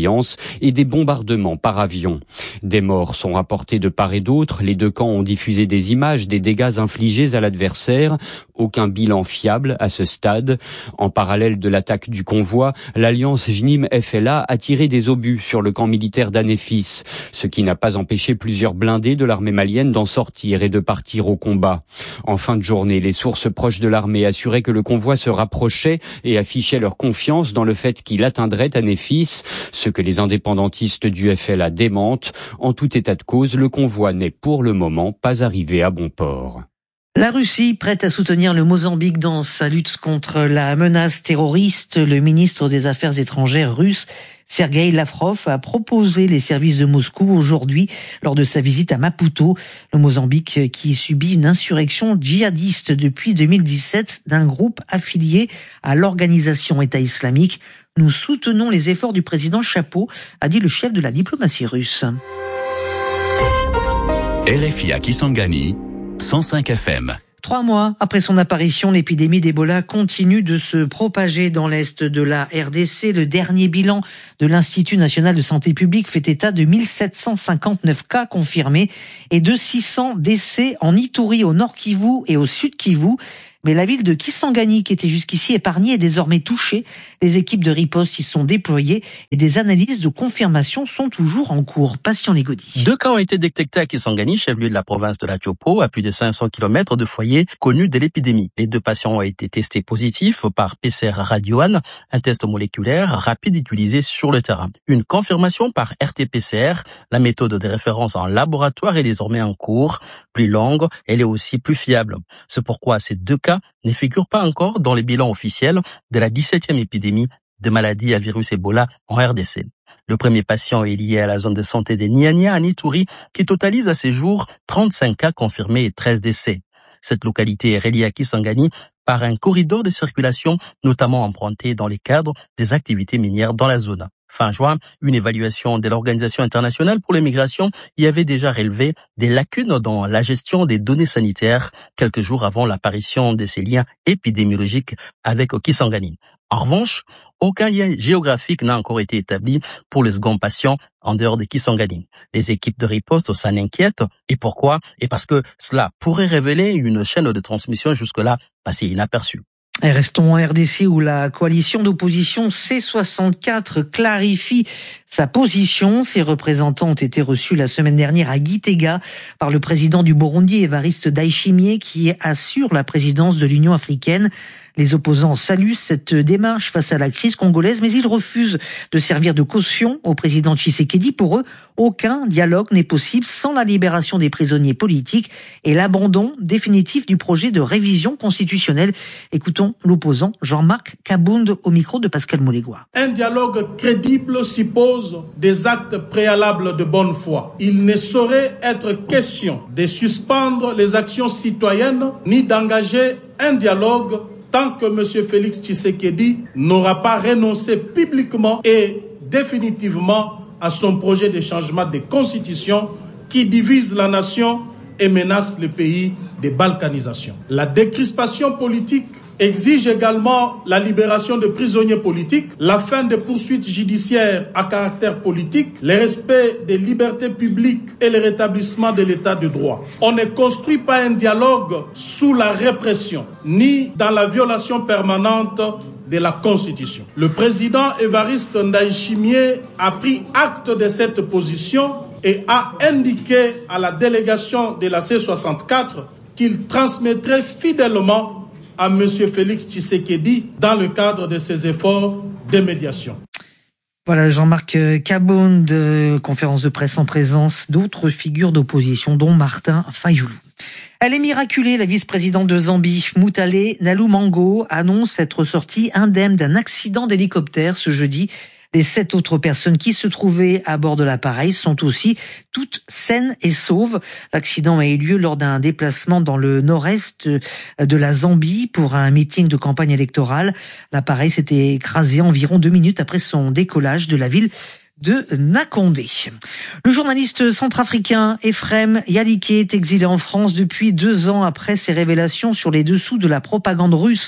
surveillance et des bombardements par avion. Des morts sont rapportés de part et d'autre. Les deux camps ont diffusé des images des dégâts infligés à l'adversaire. Aucun bilan fiable à ce stade. En parallèle de l'attaque du convoi, l'alliance JNIM-FLA a tiré des obus sur le camp militaire d'Anéfis, ce qui n'a pas empêché plusieurs blindés de l'armée malienne d'en sortir et de partir au combat. En fin de journée, les sources proches de l'armée assuraient que le convoi se rapprochait et affichaient leur confiance dans le fait qu'il atteindrait Anéfis, ce que les indépendantistes du FLA démentent. En tout état de cause, le convoi n'est pour le moment pas arrivé à bon port. La Russie prête à soutenir le Mozambique dans sa lutte contre la menace terroriste. Le ministre des Affaires étrangères russe, Sergueï Lavrov, a proposé les services de Moscou aujourd'hui lors de sa visite à Maputo. Le Mozambique qui subit une insurrection djihadiste depuis 2017 d'un groupe affilié à l'organisation État islamique. Nous soutenons les efforts du président Chapo, a dit le chef de la diplomatie russe. RFI à Kisangani, 105 FM. 3 mois après son apparition, l'épidémie d'Ebola continue de se propager dans l'est de la RDC. Le dernier bilan de l'Institut national de santé publique fait état de 1759 cas confirmés et de 600 décès en Ituri, au Nord Kivu et au Sud Kivu. Mais la ville de Kisangani, qui était jusqu'ici épargnée, est désormais touchée. Les équipes de riposte y sont déployées et des analyses de confirmation sont toujours en cours. Patient Légaudy. 2 cas ont été détectés à Kisangani, chef-lieu de la province de la Tchopo, à plus de 500 km de foyers connus de l'épidémie. Les 2 patients ont été testés positifs par PCR Radio-1, un test moléculaire rapide utilisé sur le terrain. Une confirmation par RT-PCR, la méthode de référence en laboratoire est désormais en cours. Plus longue, elle est aussi plus fiable. C'est pourquoi ces 2 cas ne figurent pas encore dans les bilans officiels de la 17e épidémie de maladie à virus Ebola en RDC. Le premier patient est lié à la zone de santé de Niania à Ituri, qui totalise à ce jour 35 cas confirmés et 13 décès. Cette localité est reliée à Kisangani par un corridor de circulation, notamment emprunté dans les cadres des activités minières dans la zone. Fin juin, une évaluation de l'Organisation internationale pour les migrations y avait déjà relevé des lacunes dans la gestion des données sanitaires quelques jours avant l'apparition de ces liens épidémiologiques avec Kisangani. En revanche, aucun lien géographique n'a encore été établi pour le second patient en dehors de Kisangani. Les équipes de riposte s'en inquiètent. Et pourquoi? Et parce que cela pourrait révéler une chaîne de transmission jusque-là passée inaperçue. Et restons en RDC où la coalition d'opposition C64 clarifie sa position. Ses représentants ont été reçus la semaine dernière à Gitega par le président du Burundi, Évariste Ndayishimiye, qui assure la présidence de l'Union africaine. Les opposants saluent cette démarche face à la crise congolaise, mais ils refusent de servir de caution au président Tshisekedi. Pour eux, aucun dialogue n'est possible sans la libération des prisonniers politiques et l'abandon définitif du projet de révision constitutionnelle. Écoutons l'opposant Jean-Marc Kabound au micro de Pascal Molégois. Un dialogue crédible suppose des actes préalables de bonne foi. Il ne saurait être question de suspendre les actions citoyennes ni d'engager un dialogue tant que M. Félix Tshisekedi n'aura pas renoncé publiquement et définitivement à son projet de changement de constitution qui divise la nation et menace le pays de balkanisation. La décrispation politique exige également la libération de prisonniers politiques, la fin des poursuites judiciaires à caractère politique, le respect des libertés publiques et le rétablissement de l'état de droit. On ne construit pas un dialogue sous la répression, ni dans la violation permanente de la Constitution. Le président Évariste Ndayishimiye a pris acte de cette position et a indiqué à la délégation de la C64 qu'il transmettrait fidèlement à M. Félix Tshisekedi dans le cadre de ses efforts de médiation. Voilà, Jean-Marc Kabound, conférence de presse en présence d'autres figures d'opposition, dont Martin Fayoulou. Elle est miraculée, la vice-présidente de Zambie, Mutale Nalumango, annonce être sortie indemne d'un accident d'hélicoptère ce jeudi. Les 7 autres personnes qui se trouvaient à bord de l'appareil sont aussi toutes saines et sauves. L'accident a eu lieu lors d'un déplacement dans le nord-est de la Zambie pour un meeting de campagne électorale. L'appareil s'était écrasé environ 2 minutes après son décollage de la ville de Nakondé. Le journaliste centrafricain Ephrem Yalike est exilé en France depuis 2 ans après ses révélations sur les dessous de la propagande russe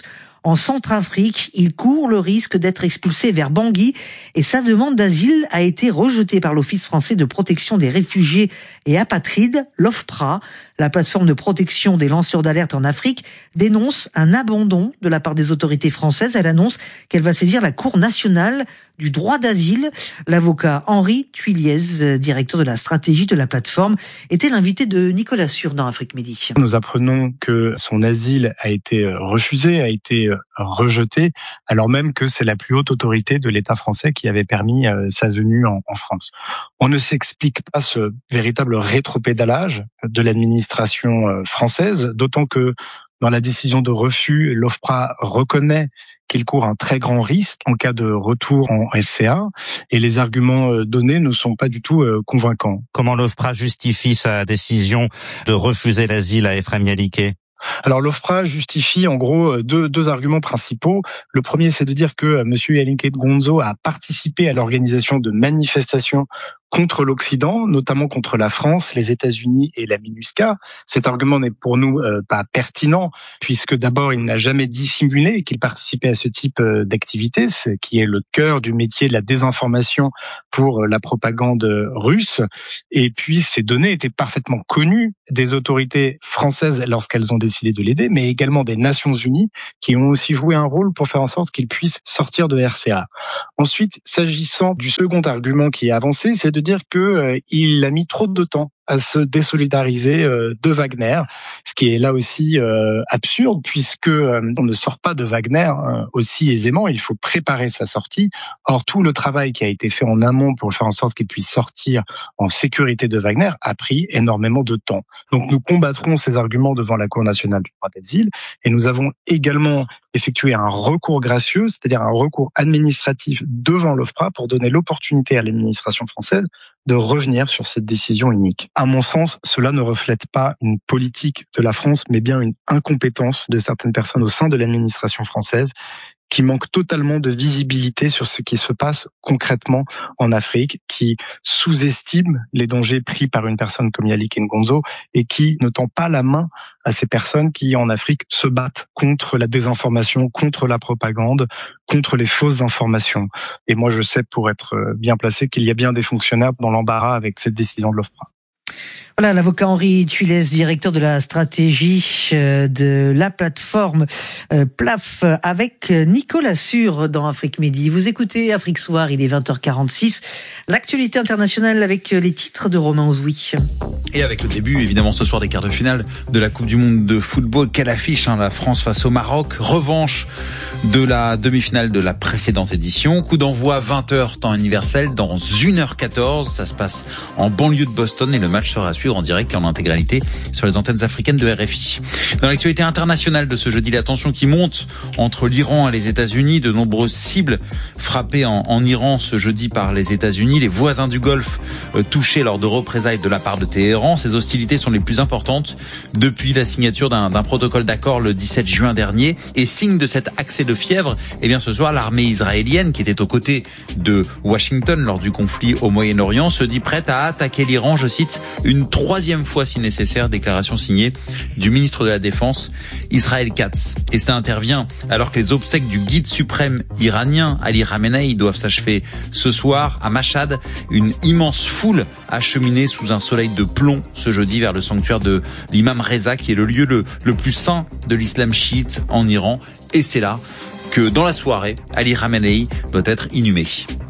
en Centrafrique. Il court le risque d'être expulsé vers Bangui et sa demande d'asile a été rejetée par l'Office français de protection des réfugiés et apatrides, l'OFPRA. La plateforme de protection des lanceurs d'alerte en Afrique dénonce un abandon de la part des autorités françaises. Elle annonce qu'elle va saisir la Cour nationale du droit d'asile. L'avocat Henri Tuiliez, directeur de la stratégie de la plateforme, était l'invité de Nicolas Sûr dans Afrique Midi. Nous apprenons que son asile a été refusé, a été rejeté, alors même que c'est la plus haute autorité de l'État français qui avait permis sa venue en France. On ne s'explique pas ce véritable rétropédalage de l'administration française, d'autant que dans la décision de refus, l'OFPRA reconnaît qu'il court un très grand risque en cas de retour en FCA et les arguments donnés ne sont pas du tout convaincants. Comment l'OFPRA justifie sa décision de refuser l'asile à Ephraim Yaliké ? Alors l'OFPRA justifie en gros deux arguments principaux. Le premier, c'est de dire que M. Yaliké Ngonzo a participé à l'organisation de manifestations contre l'Occident, notamment contre la France, les États-Unis et la MINUSCA. Cet argument n'est pour nous pas pertinent, puisque d'abord, il n'a jamais dissimulé qu'il participait à ce type d'activité, ce qui est le cœur du métier de la désinformation pour la propagande russe. Et puis, ces données étaient parfaitement connues des autorités françaises lorsqu'elles ont décidé de l'aider, mais également des Nations Unies, qui ont aussi joué un rôle pour faire en sorte qu'il puisse sortir de RCA. Ensuite, s'agissant du second argument qui est avancé, c'est de dire que il a mis trop de temps à se désolidariser de Wagner, ce qui est là aussi absurde puisque on ne sort pas de Wagner aussi aisément, il faut préparer sa sortie. Or, tout le travail qui a été fait en amont pour faire en sorte qu'il puisse sortir en sécurité de Wagner a pris énormément de temps. Donc nous combattrons ces arguments devant la Cour nationale du droit d'asile et nous avons également effectué un recours gracieux, c'est-à-dire un recours administratif devant l'OFPRA pour donner l'opportunité à l'administration française de revenir sur cette décision unique. À mon sens, cela ne reflète pas une politique de la France, mais bien une incompétence de certaines personnes au sein de l'administration française qui manque totalement de visibilité sur ce qui se passe concrètement en Afrique, qui sous-estime les dangers pris par une personne comme Yaliké Ngonzo et qui ne tend pas la main à ces personnes qui, en Afrique, se battent contre la désinformation, contre la propagande, contre les fausses informations. Et moi, je sais, pour être bien placé, qu'il y a bien des fonctionnaires dans l'embarras avec cette décision de l'OFPRA. Voilà, l'avocat Henri Tuiliez, directeur de la stratégie de la plateforme PLAF, avec Nicolas Sûr dans Afrique Midi. Vous écoutez Afrique Soir, il est 20h46. L'actualité internationale avec les titres de Romain Ozoui. Et avec le début, évidemment, ce soir des quarts de finale de la Coupe du Monde de football. Quelle affiche, la France face au Maroc. Revanche de la demi-finale de la précédente édition. Coup d'envoi 20h temps universel dans 1h14. Ça se passe en banlieue de Boston et le match sera à suivre en direct et en intégralité sur les antennes africaines de RFI. Dans l'actualité internationale de ce jeudi, la tension qui monte entre l'Iran et les États-Unis. De nombreuses cibles frappées en Iran ce jeudi par les États-Unis. Les voisins du Golfe touchés lors de représailles de la part de Téhéran. Ces hostilités sont les plus importantes depuis la signature d'un protocole d'accord le 17 juin dernier. Et signe de cet accès de fièvre, eh bien ce soir, l'armée israélienne, qui était aux côtés de Washington lors du conflit au Moyen-Orient, se dit prête à attaquer l'Iran, je cite, une troisième fois si nécessaire, déclaration signée du ministre de la Défense, Israël Katz. Et cela intervient alors que les obsèques du guide suprême iranien, Ali Khamenei, doivent s'achever ce soir à Mashhad. Une immense foule acheminée sous un soleil de plomb ce jeudi vers le sanctuaire de l'imam Reza, qui est le lieu le plus saint de l'islam chiite en Iran. Et c'est là que, dans la soirée, Ali Khamenei doit être inhumé.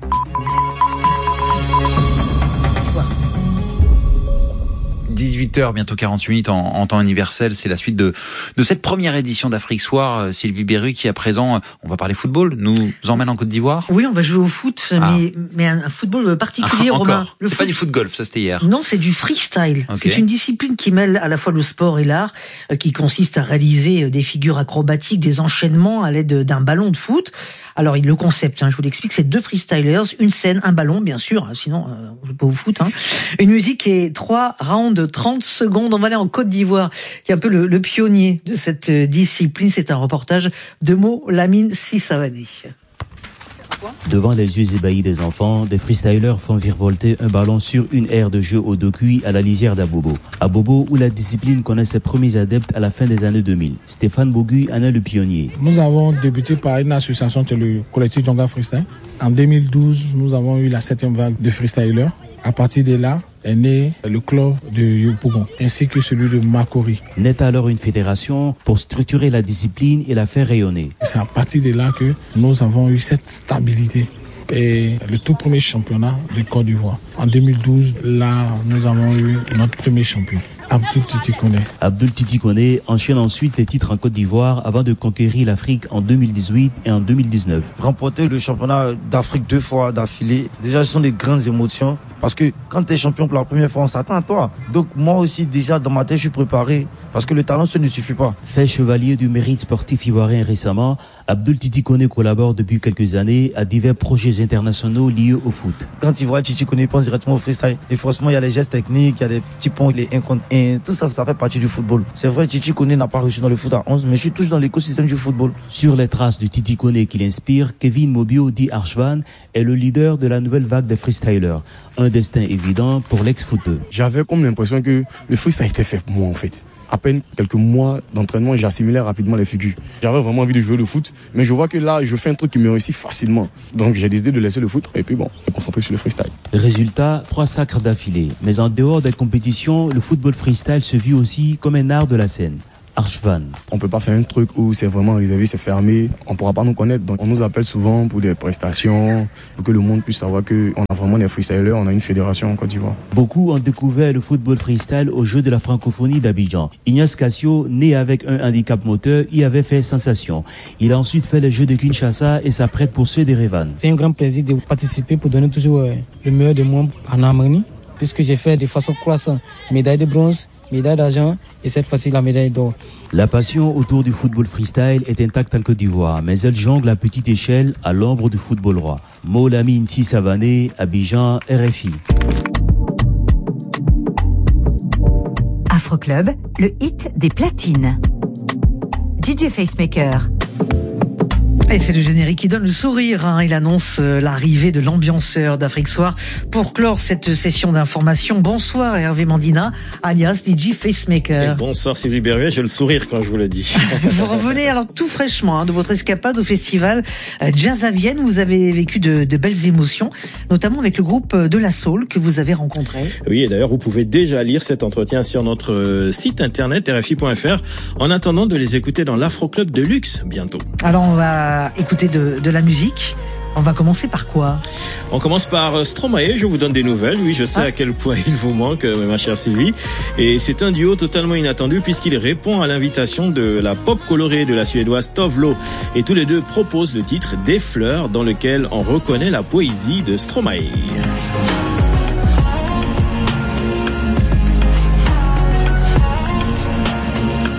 18h, bientôt 48 minutes en temps universel. C'est la suite de cette première édition d'Afrique Soir. Sylvie Berru qui, à présent, on va parler football, nous emmène en Côte d'Ivoire. Oui, on va jouer au foot, mais un football particulier, Romain. C'est pas du foot golf, ça c'était hier. Non, c'est du freestyle. Okay. C'est une discipline qui mêle à la fois le sport et l'art, qui consiste à réaliser des figures acrobatiques, des enchaînements à l'aide d'un ballon de foot. Alors, le concept, je vous l'explique, c'est 2 freestylers, une scène, un ballon, bien sûr, sinon on joue pas au foot. Une musique et 3 rounds de 30 secondes. On va aller en Côte d'Ivoire, qui est un peu le pionnier de cette discipline. C'est un reportage de Mo Lamine Sissavani. Devant les yeux ébahis des enfants, des freestylers font virevolter un ballon sur une aire de jeu au dos cuit à la lisière d'Abobo. Abobo, où la discipline connaît ses premiers adeptes à la fin des années 2000. Stéphane Bogu en est le pionnier. Nous avons débuté par une association, c'est le collectif Djonga Freestyle. En 2012, nous avons eu la 7e vague de freestylers. À partir de là, est né le club de Yopougon, ainsi que celui de Makori. Naît alors une fédération pour structurer la discipline et la faire rayonner. C'est à partir de là que nous avons eu cette stabilité. Et le tout premier championnat de Côte d'Ivoire. En 2012, là, nous avons eu notre premier champion, Abdul Titi Kone. Abdul Titi Kone enchaîne ensuite les titres en Côte d'Ivoire avant de conquérir l'Afrique en 2018 et en 2019. Remporter le championnat d'Afrique 2 fois d'affilée, déjà ce sont des grandes émotions. Parce que quand tu es champion pour la première fois, on s'attend à toi. Donc moi aussi, déjà, dans ma tête, je suis préparé. Parce que le talent, ça ne suffit pas. Fait chevalier du mérite sportif ivoirien récemment, Abdul Titi Kone collabore depuis quelques années à divers projets internationaux liés au foot. Quand il voit Titi Kone, il pense directement au freestyle. Et forcément, il y a les gestes techniques, il y a des petits ponts, les 1 contre 1. Tout ça, ça fait partie du football. C'est vrai, Titi Kone n'a pas réussi dans le foot à 11, mais je suis toujours dans l'écosystème du football. Sur les traces de Titi Kone qui l'inspire, Kevin Mobio dit Arshvan est le leader de la nouvelle vague des freestylers. Un destin évident pour l'ex-footeur. J'avais comme l'impression que le freestyle était fait pour moi en fait. À peine quelques mois d'entraînement, j'assimilais rapidement les figures. J'avais vraiment envie de jouer le foot, mais je vois que là, je fais un truc qui me réussit facilement. Donc j'ai décidé de laisser le foot et puis bon, me concentrer sur le freestyle. Résultat, 3 sacres d'affilée. Mais en dehors des compétitions, le football freestyle se vit aussi comme un art de la scène. Arshvan. On peut pas faire un truc où c'est vraiment réservé, c'est fermé. On pourra pas nous connaître. Donc on nous appelle souvent pour des prestations, pour que le monde puisse savoir que on a vraiment des freestylers, on a une fédération en Côte d'Ivoire. Beaucoup ont découvert le football freestyle aux Jeux de la francophonie d'Abidjan. Ignace Cassio, né avec un handicap moteur, y avait fait sensation. Il a ensuite fait les Jeux de Kinshasa et s'apprête pour ceux d'Erevan. C'est un grand plaisir de participer pour donner toujours le meilleur de moi en Harmonie, puisque j'ai fait de façon croissante médaille de bronze, médaille d'argent et cette fois-ci la médaille d'or. La passion autour du football freestyle est intacte en Côte d'Ivoire, mais elle jongle à petite échelle à l'ombre du football roi. Molamine Savané, Abidjan, RFI. Afroclub, le hit des platines. DJ Facemaker. Et c'est le générique qui donne le sourire. Il annonce l'arrivée de l'ambianceur d'Afrique Soir pour clore cette session d'information. Bonsoir Hervé Mandina, alias DJ Facemaker. Et bonsoir Sylvie Berruet, j'ai le sourire quand je vous le dis. Vous revenez alors tout fraîchement de votre escapade au festival Jazz à Vienne. Vous avez vécu de belles émotions, notamment avec le groupe de la Soul que vous avez rencontré. Oui, et d'ailleurs vous pouvez déjà lire cet entretien sur notre site internet rfi.fr en attendant de les écouter dans l'Afroclub de luxe bientôt. Alors on va écouter de la musique. On va commencer par quoi? On commence par Stromae, je vous donne des nouvelles. Oui, je sais à quel point il vous manque, ma chère Sylvie. Et c'est un duo totalement inattendu puisqu'il répond à l'invitation de la pop colorée de la Suédoise Tove Lo. Et tous les deux proposent le titre Des fleurs dans lequel on reconnaît la poésie de Stromae.